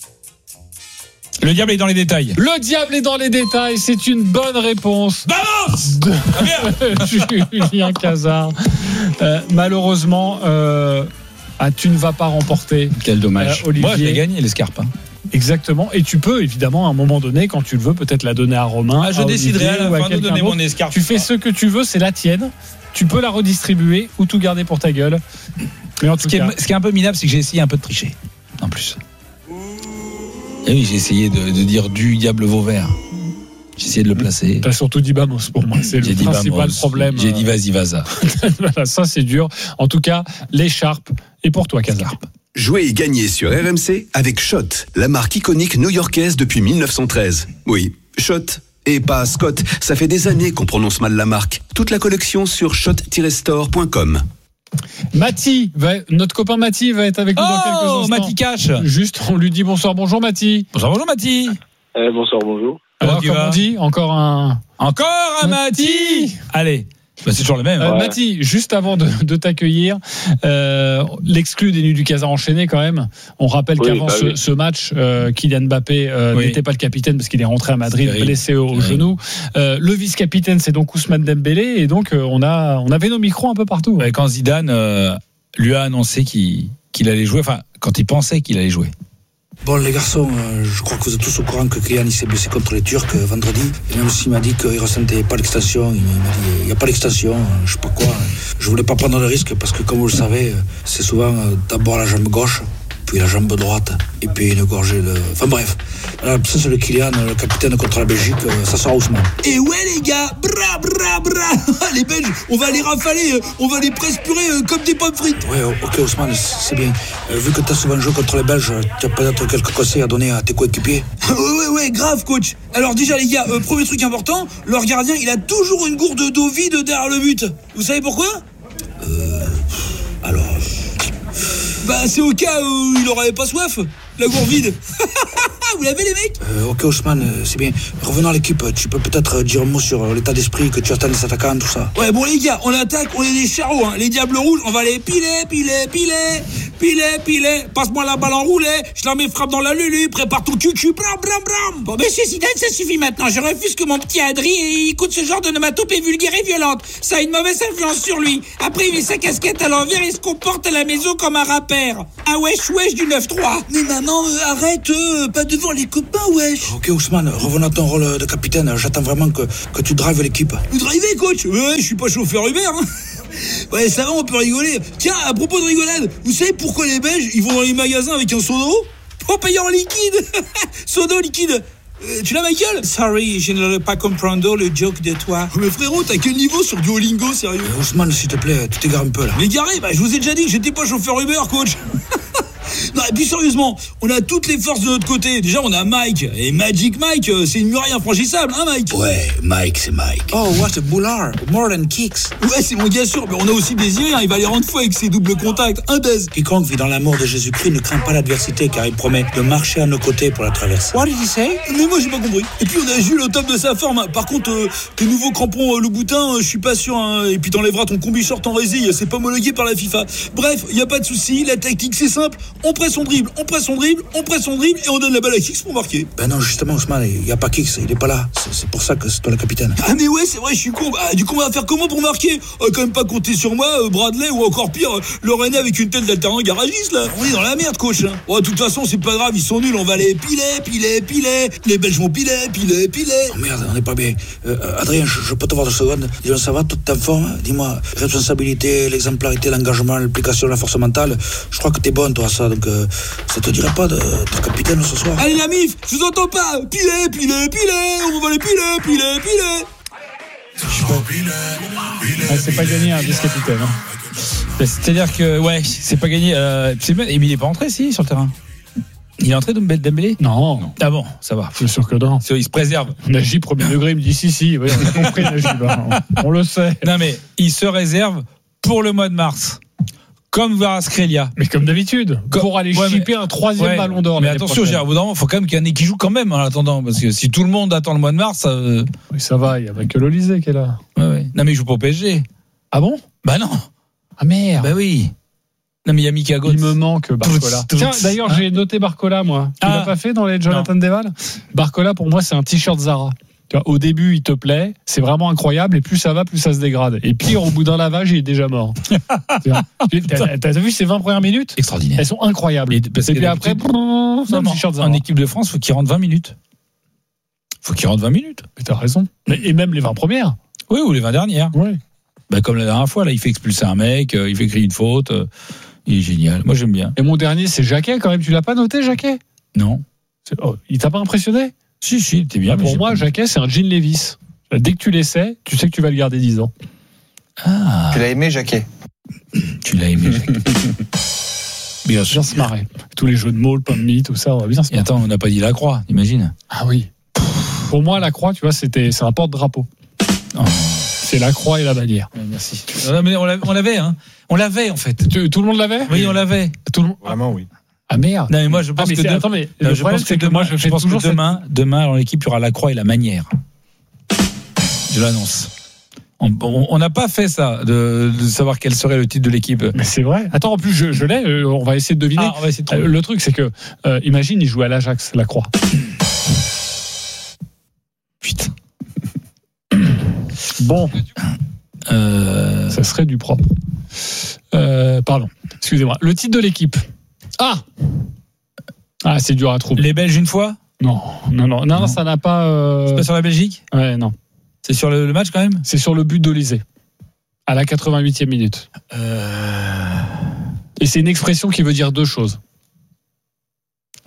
Le diable est dans les détails. Le diable est dans les détails, c'est une bonne réponse. Balance Julien Cazard. Malheureusement, tu ne vas pas remporter. Quel dommage. Olivier. Moi, je l'ai gagné, l'escarpe. Exactement. Et tu peux, évidemment, à un moment donné, quand tu le veux, peut-être la donner à Romain. Je déciderai à la fin de donner mon escarpe. Tu fais ce que tu veux, c'est la tienne. Tu peux la redistribuer ou tout garder pour ta gueule. Mais en tout cas, ce qui est un peu minable, c'est que j'ai essayé un peu de tricher. En plus. Et oui, j'ai essayé de dire du diable Vauvert. J'ai essayé de le placer. T'as surtout dit Bamos pour moi. C'est le principal problème. J'ai dit vas-y, vas-y. Voilà, ça c'est dur. En tout cas, l'écharpe est pour toi, Cazard. Jouez et gagnez sur RMC avec Shot, la marque iconique new-yorkaise depuis 1913. Oui, Shot. Et pas Scott. Ça fait des années qu'on prononce mal la marque. Toute la collection sur shot-store.com. Mathie, notre copain Mathie va être avec nous dans quelques instants. Mathie Cash. Juste, on lui dit bonsoir, bonjour Mathie. Bonjour Mathie. Bonsoir, bonjour. Alors, comme on dit, encore un Mathie. Allez. C'est toujours le même. Mathie, juste avant de t'accueillir, l'exclu des Nuits du Cazard enchaîné quand même. On rappelle qu'avant ce match, Kylian Mbappé n'était pas le capitaine parce qu'il est rentré à Madrid blessé au genou. Le vice-capitaine, c'est donc Ousmane Dembélé, et donc on avait nos micros un peu partout. Ouais, quand Zidane lui a annoncé qu'il allait jouer, enfin quand il pensait qu'il allait jouer. Bon les garçons, je crois que vous êtes tous au courant que Kylian il s'est blessé contre les Turcs vendredi. Et même s'il m'a dit qu'il ressentait pas l'extension, il m'a dit il n'y a pas l'extension, je sais pas quoi. Je voulais pas prendre le risque parce que comme vous le savez, c'est souvent d'abord la jambe gauche, puis la jambe droite, et puis une gorgée de... Enfin bref, ça c'est le Kylian, le capitaine contre la Belgique, ça sera Ousmane. Et ouais les gars, les Belges, on va les rafaler, on va les prespurer comme des pommes frites. Ouais, ok Ousmane, c'est bien. Vu que t'as souvent joué contre les Belges, tu as peut-être quelques conseils à donner à tes coéquipiers. Ouais, grave coach. Alors déjà les gars, premier truc important, leur gardien, il a toujours une gourde d'eau vide derrière le but. Vous savez pourquoi ? Alors... Bah c'est au cas où il aurait pas soif, la gourde vide. Vous l'avez les mecs ? Ok Ousmane, c'est bien. Revenons à l'équipe, tu peux peut-être dire un mot sur l'état d'esprit que tu attends des attaquants, tout ça. Ouais bon les gars, on attaque, on est des charros, hein. Les diables rouges, on va les piler. Passe-moi la balle en roulé, je la mets frappe dans la lulu, prépare ton cucu, bram. Bon monsieur Zidane, ça suffit maintenant, je refuse que mon petit Adri écoute ce genre de nomatopée vulgaire et violente. Ça a une mauvaise influence sur lui. Après il met sa casquette à l'envers et se comporte à la maison comme un rappeur. Un wesh du 9-3. Mais maman, arrête, pas devant les copains, wesh. Ok Ousmane, revenons à ton rôle de capitaine, j'attends vraiment que tu drives l'équipe. Vous drivez coach ? Ouais, je suis pas chauffeur Uber, hein. Ouais, ça va, on peut rigoler. Tiens, à propos de rigolade, vous savez pourquoi les Belges, ils vont dans les magasins avec un seau d'eau ? Pour payer en liquide. Seau d'eau liquide. Tu l'as, Michael ? Sorry, je ne l'ai pas comprendre le joke de toi. Mais frérot, t'as quel niveau sur Duolingo, sérieux ? Ousmane, s'il te plaît, tu t'égares un peu là. Mais garé, je vous ai déjà dit que j'étais pas chauffeur Uber, coach. Non, et puis sérieusement, on a toutes les forces de notre côté. Déjà, on a Mike. Et Magic Mike, c'est une muraille infranchissable, hein, Mike ? Ouais, Mike, c'est Mike. Oh, what a boulard. More than kicks. Ouais, c'est mon gars sûr. Mais on a aussi Désiré, hein. Il va les rendre fous avec ses doubles contacts. Un baise. Quiconque vit dans l'amour de Jésus-Christ ne craint pas l'adversité, car il promet de marcher à nos côtés pour la traverser. What did he say ? Mais moi, j'ai pas compris. Et puis, on a Jules au top de sa forme. Par contre, tes nouveaux crampons Louboutin, je suis pas sûr, hein. Et puis, t'enlèveras ton combi short en résille. C'est pas homologué par la FIFA. Bref, y a pas de souci. La tactique, c'est simple. On presse son dribble et on donne la balle à Kix pour marquer. Ben non, justement, Ousmane, il n'y a pas Kix, il est pas là. C'est pour ça que c'est toi le capitaine. Ah mais ouais, c'est vrai, je suis con. Du coup, on va faire comment pour marquer ? Quand même pas compter sur moi, Bradley ou encore pire, le Rennais avec une tête d'alternant garagiste là. On est dans la merde, coach. Hein. Ouais, de toute façon, c'est pas grave, ils sont nuls, on va les piler. Les Belges vont piler. Oh merde, on est pas bien. Adrien, je peux te voir 2 secondes. Dis-moi, ça va, toute ta forme ? Dis-moi, responsabilité, l'exemplarité, l'engagement, l'application, la force mentale. Je crois que t'es bonne, toi, ça, donc ça te dirait pas de capitaine ce soir ? Allez la mif, je vous entends pas. Piler, on va les piler. C'est pas gagné un vice-capitaine. C'est-à-dire que, ouais, c'est pas gagné. Mais il est pas entré, si, sur le terrain. Il est entré Dembélé ? Non. Ah bon, ça va. Je suis sûr que non. Il se préserve. Nagy, premier degré, il me dit si. Oui, on a compris, Nagy. On le sait. Non, mais il se réserve pour le mois de mars. Comme Kvaratskhelia. Mais comme d'habitude, pour aller chipper un 3e ballon d'or. Mais attention, il faut quand même qu'il y en ait qui jouent quand même en attendant. Parce que si tout le monde attend le mois de mars. Oui, ça va, il n'y a pas que l'Olysée qui est là. Ouais. Non, mais il joue pas au PSG. Ah bon ? Bah non. Ah merde. Bah oui. Non, mais il y a Mika Götze. Il me manque Barcola. Tiens, d'ailleurs, j'ai noté Barcola, moi. Tu l'as pas fait dans les Jonathan Deval ? Barcola, pour moi, c'est un t-shirt Zara. Tu vois, au début, il te plaît, c'est vraiment incroyable, et plus ça va, plus ça se dégrade. Et pire, au bout d'un lavage, il est déjà mort. T'as vu ces 20 premières minutes ? Extraordinaire. Elles sont incroyables. Et puis après, c'est un t-shirt Zara. En équipe de France, il faut qu'il rentre 20 minutes. Mais t'as raison. Et même les 20 premières. Oui, ou les 20 dernières. Oui. Bah, comme la dernière fois, là, il fait expulser un mec, il fait crier une faute. Il est génial. Moi, j'aime bien. Et mon dernier, c'est Jacquet, quand même. Tu l'as pas noté, Jacquet ? Non. Il t'a pas impressionné ? Si, t'es bien. Pour moi, Jacquet, c'est un jean Levi's. Dès que tu l'essaies, tu sais que tu vas le garder 10 ans. Ah. Tu l'as aimé, Jacquet ? Tu l'as aimé, Jacquet. Bien sûr. Se marrer. Tous les jeux de mots, le pain de mie, tout ça, on va bien se marrer. Et attends, on n'a pas dit la croix, imagine. Ah oui. Pour moi, la croix, tu vois, c'est un porte-drapeau. Oh. C'est la croix et la bannière. Merci. Mais on l'avait, hein. On l'avait, en fait. Tout le monde l'avait ? Oui, on l'avait. Vraiment, oui. Ah merde. Non, mais moi, je pense que attends, mais je pense que demain, je fais toujours demain, dans l'équipe, il y aura la croix et la manière. Je l'annonce. On n'a pas fait ça, de savoir quel serait le titre de l'équipe. Mais c'est vrai. Attends, en plus, je l'ai. On va essayer de deviner. On va essayer de trouver. Le truc, c'est que, imagine, il joue à l'Ajax, la croix. Putain. Bon. Ça serait du propre. Pardon. Excusez-moi. Le titre de l'équipe. Ah, c'est dur à trouver. Les Belges une fois ? Non, ça n'a pas. C'est pas sur la Belgique ? Ouais, non. C'est sur le match quand même ? C'est sur le but d'Olysée. À la 88e minute. Et c'est une expression qui veut dire 2 choses.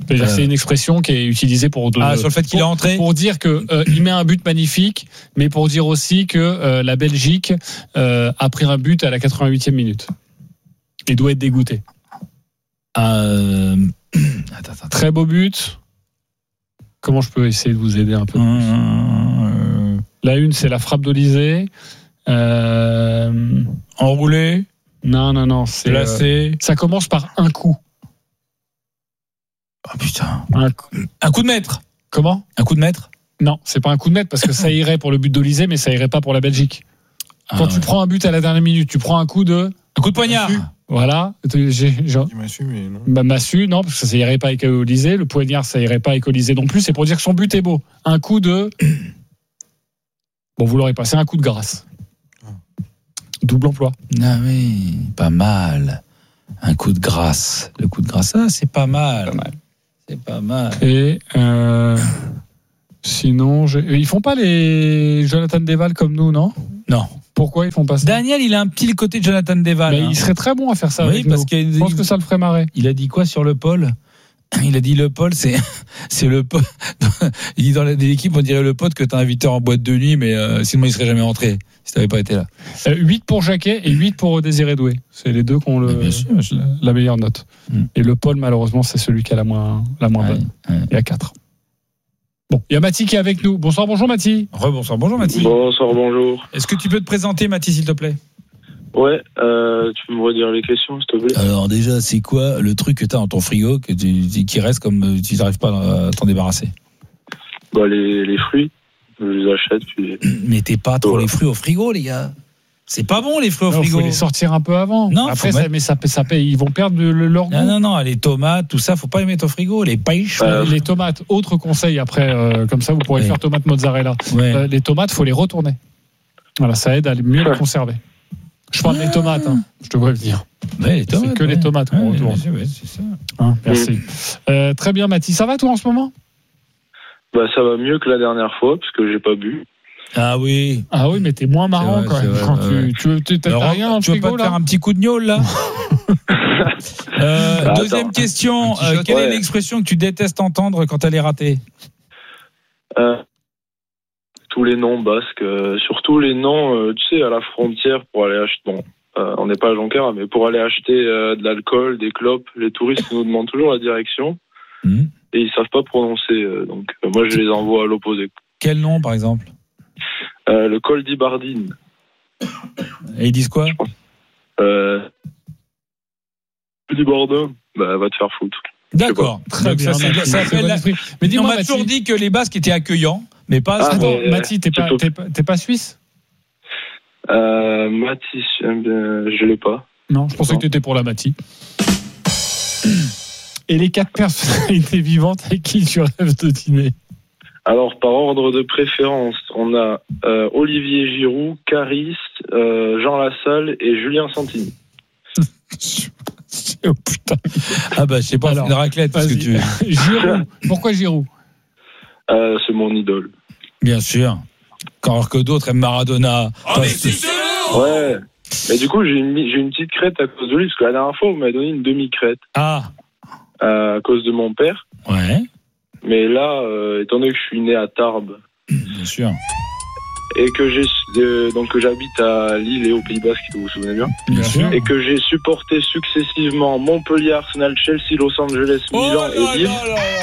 C'est-à-dire c'est une expression qui est utilisée pour sur le fait qu'il est entré, pour dire que il met un but magnifique, mais pour dire aussi que la Belgique a pris un but à la 88e minute et doit être dégoûté. Très beau but. Comment je peux essayer de vous aider un peu plus La une, c'est la frappe d'Olysée. Enroulé. Non, c'est placé. Ça commence par un coup. Oh putain. Un coup de maître. Comment ? Un coup de maître ? Non, c'est pas un coup de maître parce que ça irait pour le but d'Olysée, mais ça irait pas pour la Belgique. Quand tu prends un but à la dernière minute, tu prends un coup de poignard. Voilà. Massue, mais non. Massue, non, parce que ça irait pas avec Olysée. Le poignard, ça irait pas avec Olysée non plus. C'est pour dire que son but est beau. Un coup de. Bon, vous l'aurez pas. C'est un coup de grâce. Double emploi. Ah oui, pas mal. Un coup de grâce. Le coup de grâce, c'est pas mal. C'est pas mal. Et sinon, ils font pas les Jonathan Deval comme nous, non ? Non. Pourquoi ils font pas ça ? Daniel, il a un petit côté de Jonathan Deval. Il serait très bon à faire ça. Oui, parce je pense que ça le ferait marrer. Il a dit quoi sur le pôle ? Il a dit le pôle, c'est le pote. Il dit dans l'équipe, on dirait le pote que t'as invité en boîte de nuit, mais sinon il serait jamais rentré si t'avais pas été là. 8 pour Jacquet et 8 pour Désiré Doué. C'est les deux qui ont la meilleure note. Et le pôle, malheureusement, c'est celui qui a la moins bonne. Il y a 4. Bon, il y a Mathis qui est avec nous. Bonsoir, bonjour Mathis. Bonsoir, bonjour Mathis. Bonsoir, bonjour. Est-ce que tu peux te présenter, Mathis, s'il te plaît ? Ouais, tu peux me redire les questions, s'il te plaît. Alors déjà, c'est quoi le truc que t'as dans ton frigo qui reste comme tu n'arrives pas à t'en débarrasser ? Bah les fruits, je les achète puis. Mettez pas trop les fruits au frigo, les gars. C'est pas bon les fruits au frigo. Il faut les sortir un peu avant. Non, après ça ils vont perdre leur goût. Non, les tomates, tout ça, faut pas les mettre au frigo. Les pêches, les tomates. Autre conseil après, comme ça vous pourrez faire tomate mozzarella. Les tomates, faut les retourner. Voilà, ça aide à mieux les conserver. Je parle des tomates, je te vois le dire. Les tomates, c'est que les tomates qu'on retourne. C'est ça. Merci. Très bien, Mathis. Ça va toi en ce moment ? Bah ça va mieux que la dernière fois parce que j'ai pas bu. Ah oui, mais t'es moins marrant quand même. Quand t'as rien dans le frigo, tu veux pas te faire un petit coup de gnôle là ? Deuxième question. Quelle est l'expression que tu détestes entendre quand elle est ratée ? Tous les noms basques, surtout les noms, tu sais, à la frontière pour aller acheter. Bon, on n'est pas à Jonquière, mais pour aller acheter de l'alcool, des clopes, les touristes nous demandent toujours la direction et ils savent pas prononcer. Donc moi, je les envoie à l'opposé. Quel nom, par exemple ? Le col d'Ibardine. Et ils disent quoi ? d'Ibardin. Bah, va te faire foutre. D'accord. Très bien. Mais dis-moi, on m'a toujours dit que les Basques étaient accueillants, mais pas. Mathis, t'es pas suisse ? Mathis, je l'ai pas. Non, je pensais que t'étais pour la Mathis. Et les 4 personnalités vivantes avec qui tu rêves de dîner ? Alors, par ordre de préférence, on a Olivier Giroud, Caris, Jean Lassalle et Julien Santini. Oh putain. Ah bah, je sais pas, alors, une raclette, parce que tu... Giroud. Pourquoi Giroud ? C'est mon idole. Bien sûr. Alors que d'autres aiment Maradona. Ouais. Mais du coup, j'ai une petite crête à cause de lui, parce que la dernière fois, vous m'avez donné une demi-crête. Ah. À cause de mon père. Ouais. Mais là, étant donné que je suis né à Tarbes. Bien sûr. Et que donc que j'habite à Lille et au Pays Basque, si vous vous souvenez bien. Bien sûr. Et que j'ai supporté successivement Montpellier, Arsenal, Chelsea, Los Angeles, Milan et Lille.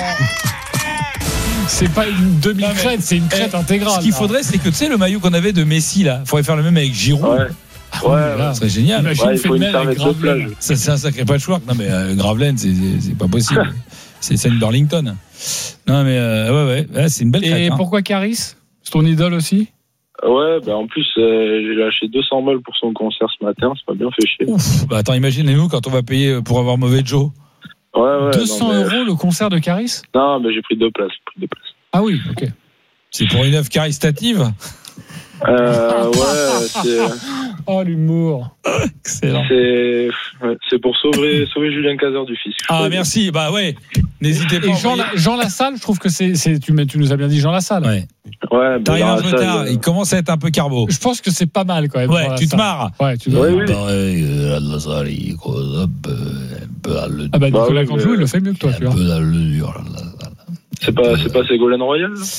C'est pas une demi-crête, c'est une crête intégrale. Ce qu'il faudrait, c'est que tu sais le maillot qu'on avait de Messi là, faudrait faire le même avec Giroud. Ouais. Ça serait génial. Il faut une serviette de plage. C'est un sacré patchwork. Non mais Gravelaine, c'est pas possible. C'est scène d'Arlington. Non mais ouais, c'est une belle crête. Et pourquoi Caris ? C'est ton idole aussi ? Ouais, bah en plus, j'ai lâché 200 balles pour son concert ce matin, ça m'a bien fait chier. Ouf, bah attends, imaginez-nous quand on va payer pour avoir mauvais Joe. Ouais, 200 € le concert de Caris ? Non, mais j'ai pris 2 places. Ah oui, ok. C'est pour une œuvre caritative ? Ouais, c'est... Oh, l'humour. Excellent. C'est pour sauver Julien Cazard du fisc. Ah, merci, bah ouais. N'hésitez pas. Et Jean Lassalle, je trouve que tu nous as bien dit Jean Lassalle. Ouais. Ouais, T'arrives un peu tard, il commence à être un peu carbo. Je pense que c'est pas mal quand même. Ouais, tu te marres. Ouais, tu dois. Oui. Ah bah Nicolas Canteloup, il le fait mieux que toi, tu vois. C'est pas Ségolène Royal là?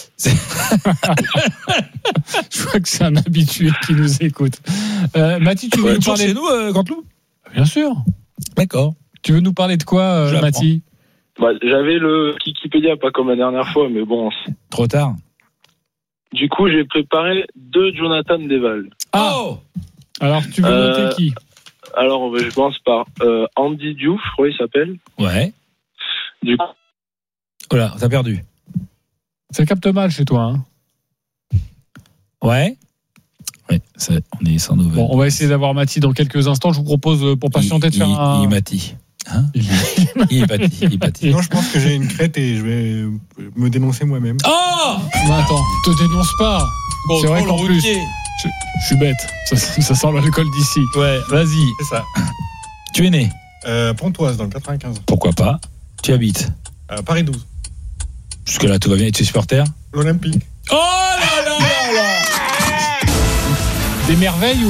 Je crois que c'est un habitué qui nous écoute. Mathis, tu veux nous parler chez nous, Canteloup? Bien sûr. D'accord. Tu veux nous parler de quoi, Mathis? J'avais le Wikipédia, pas comme la dernière fois, mais bon. Trop tard. Du coup, j'ai préparé 2 Jonathan Desval. Oh. Alors, tu veux noter qui? Alors, je commence par Andy Diouf, je crois qu'il s'appelle. Ouais. Du coup. Oh là, t'as perdu. Ça capte mal chez toi, hein? Ouais. Ouais, on est sans nouvelles. Bon, on va essayer d'avoir Mathis dans quelques instants. Je vous propose, pour patienter, de faire un... Il est Mathis. Hein? Il est Mathis. Non, je pense que j'ai une crête et je vais me dénoncer moi-même. Oh! Mais attends, te dénonce pas. Bon, c'est vrai qu'en plus, je suis bête. Ça sent l'alcool d'ici. Ouais, vas-y. C'est ça. Tu es né? Pontoise, dans le 95. Pourquoi pas? Tu habites? Paris 12. Jusque-là, tout va bien. Et tu es supporter? L'Olympique. Oh là là là là! Des merveilles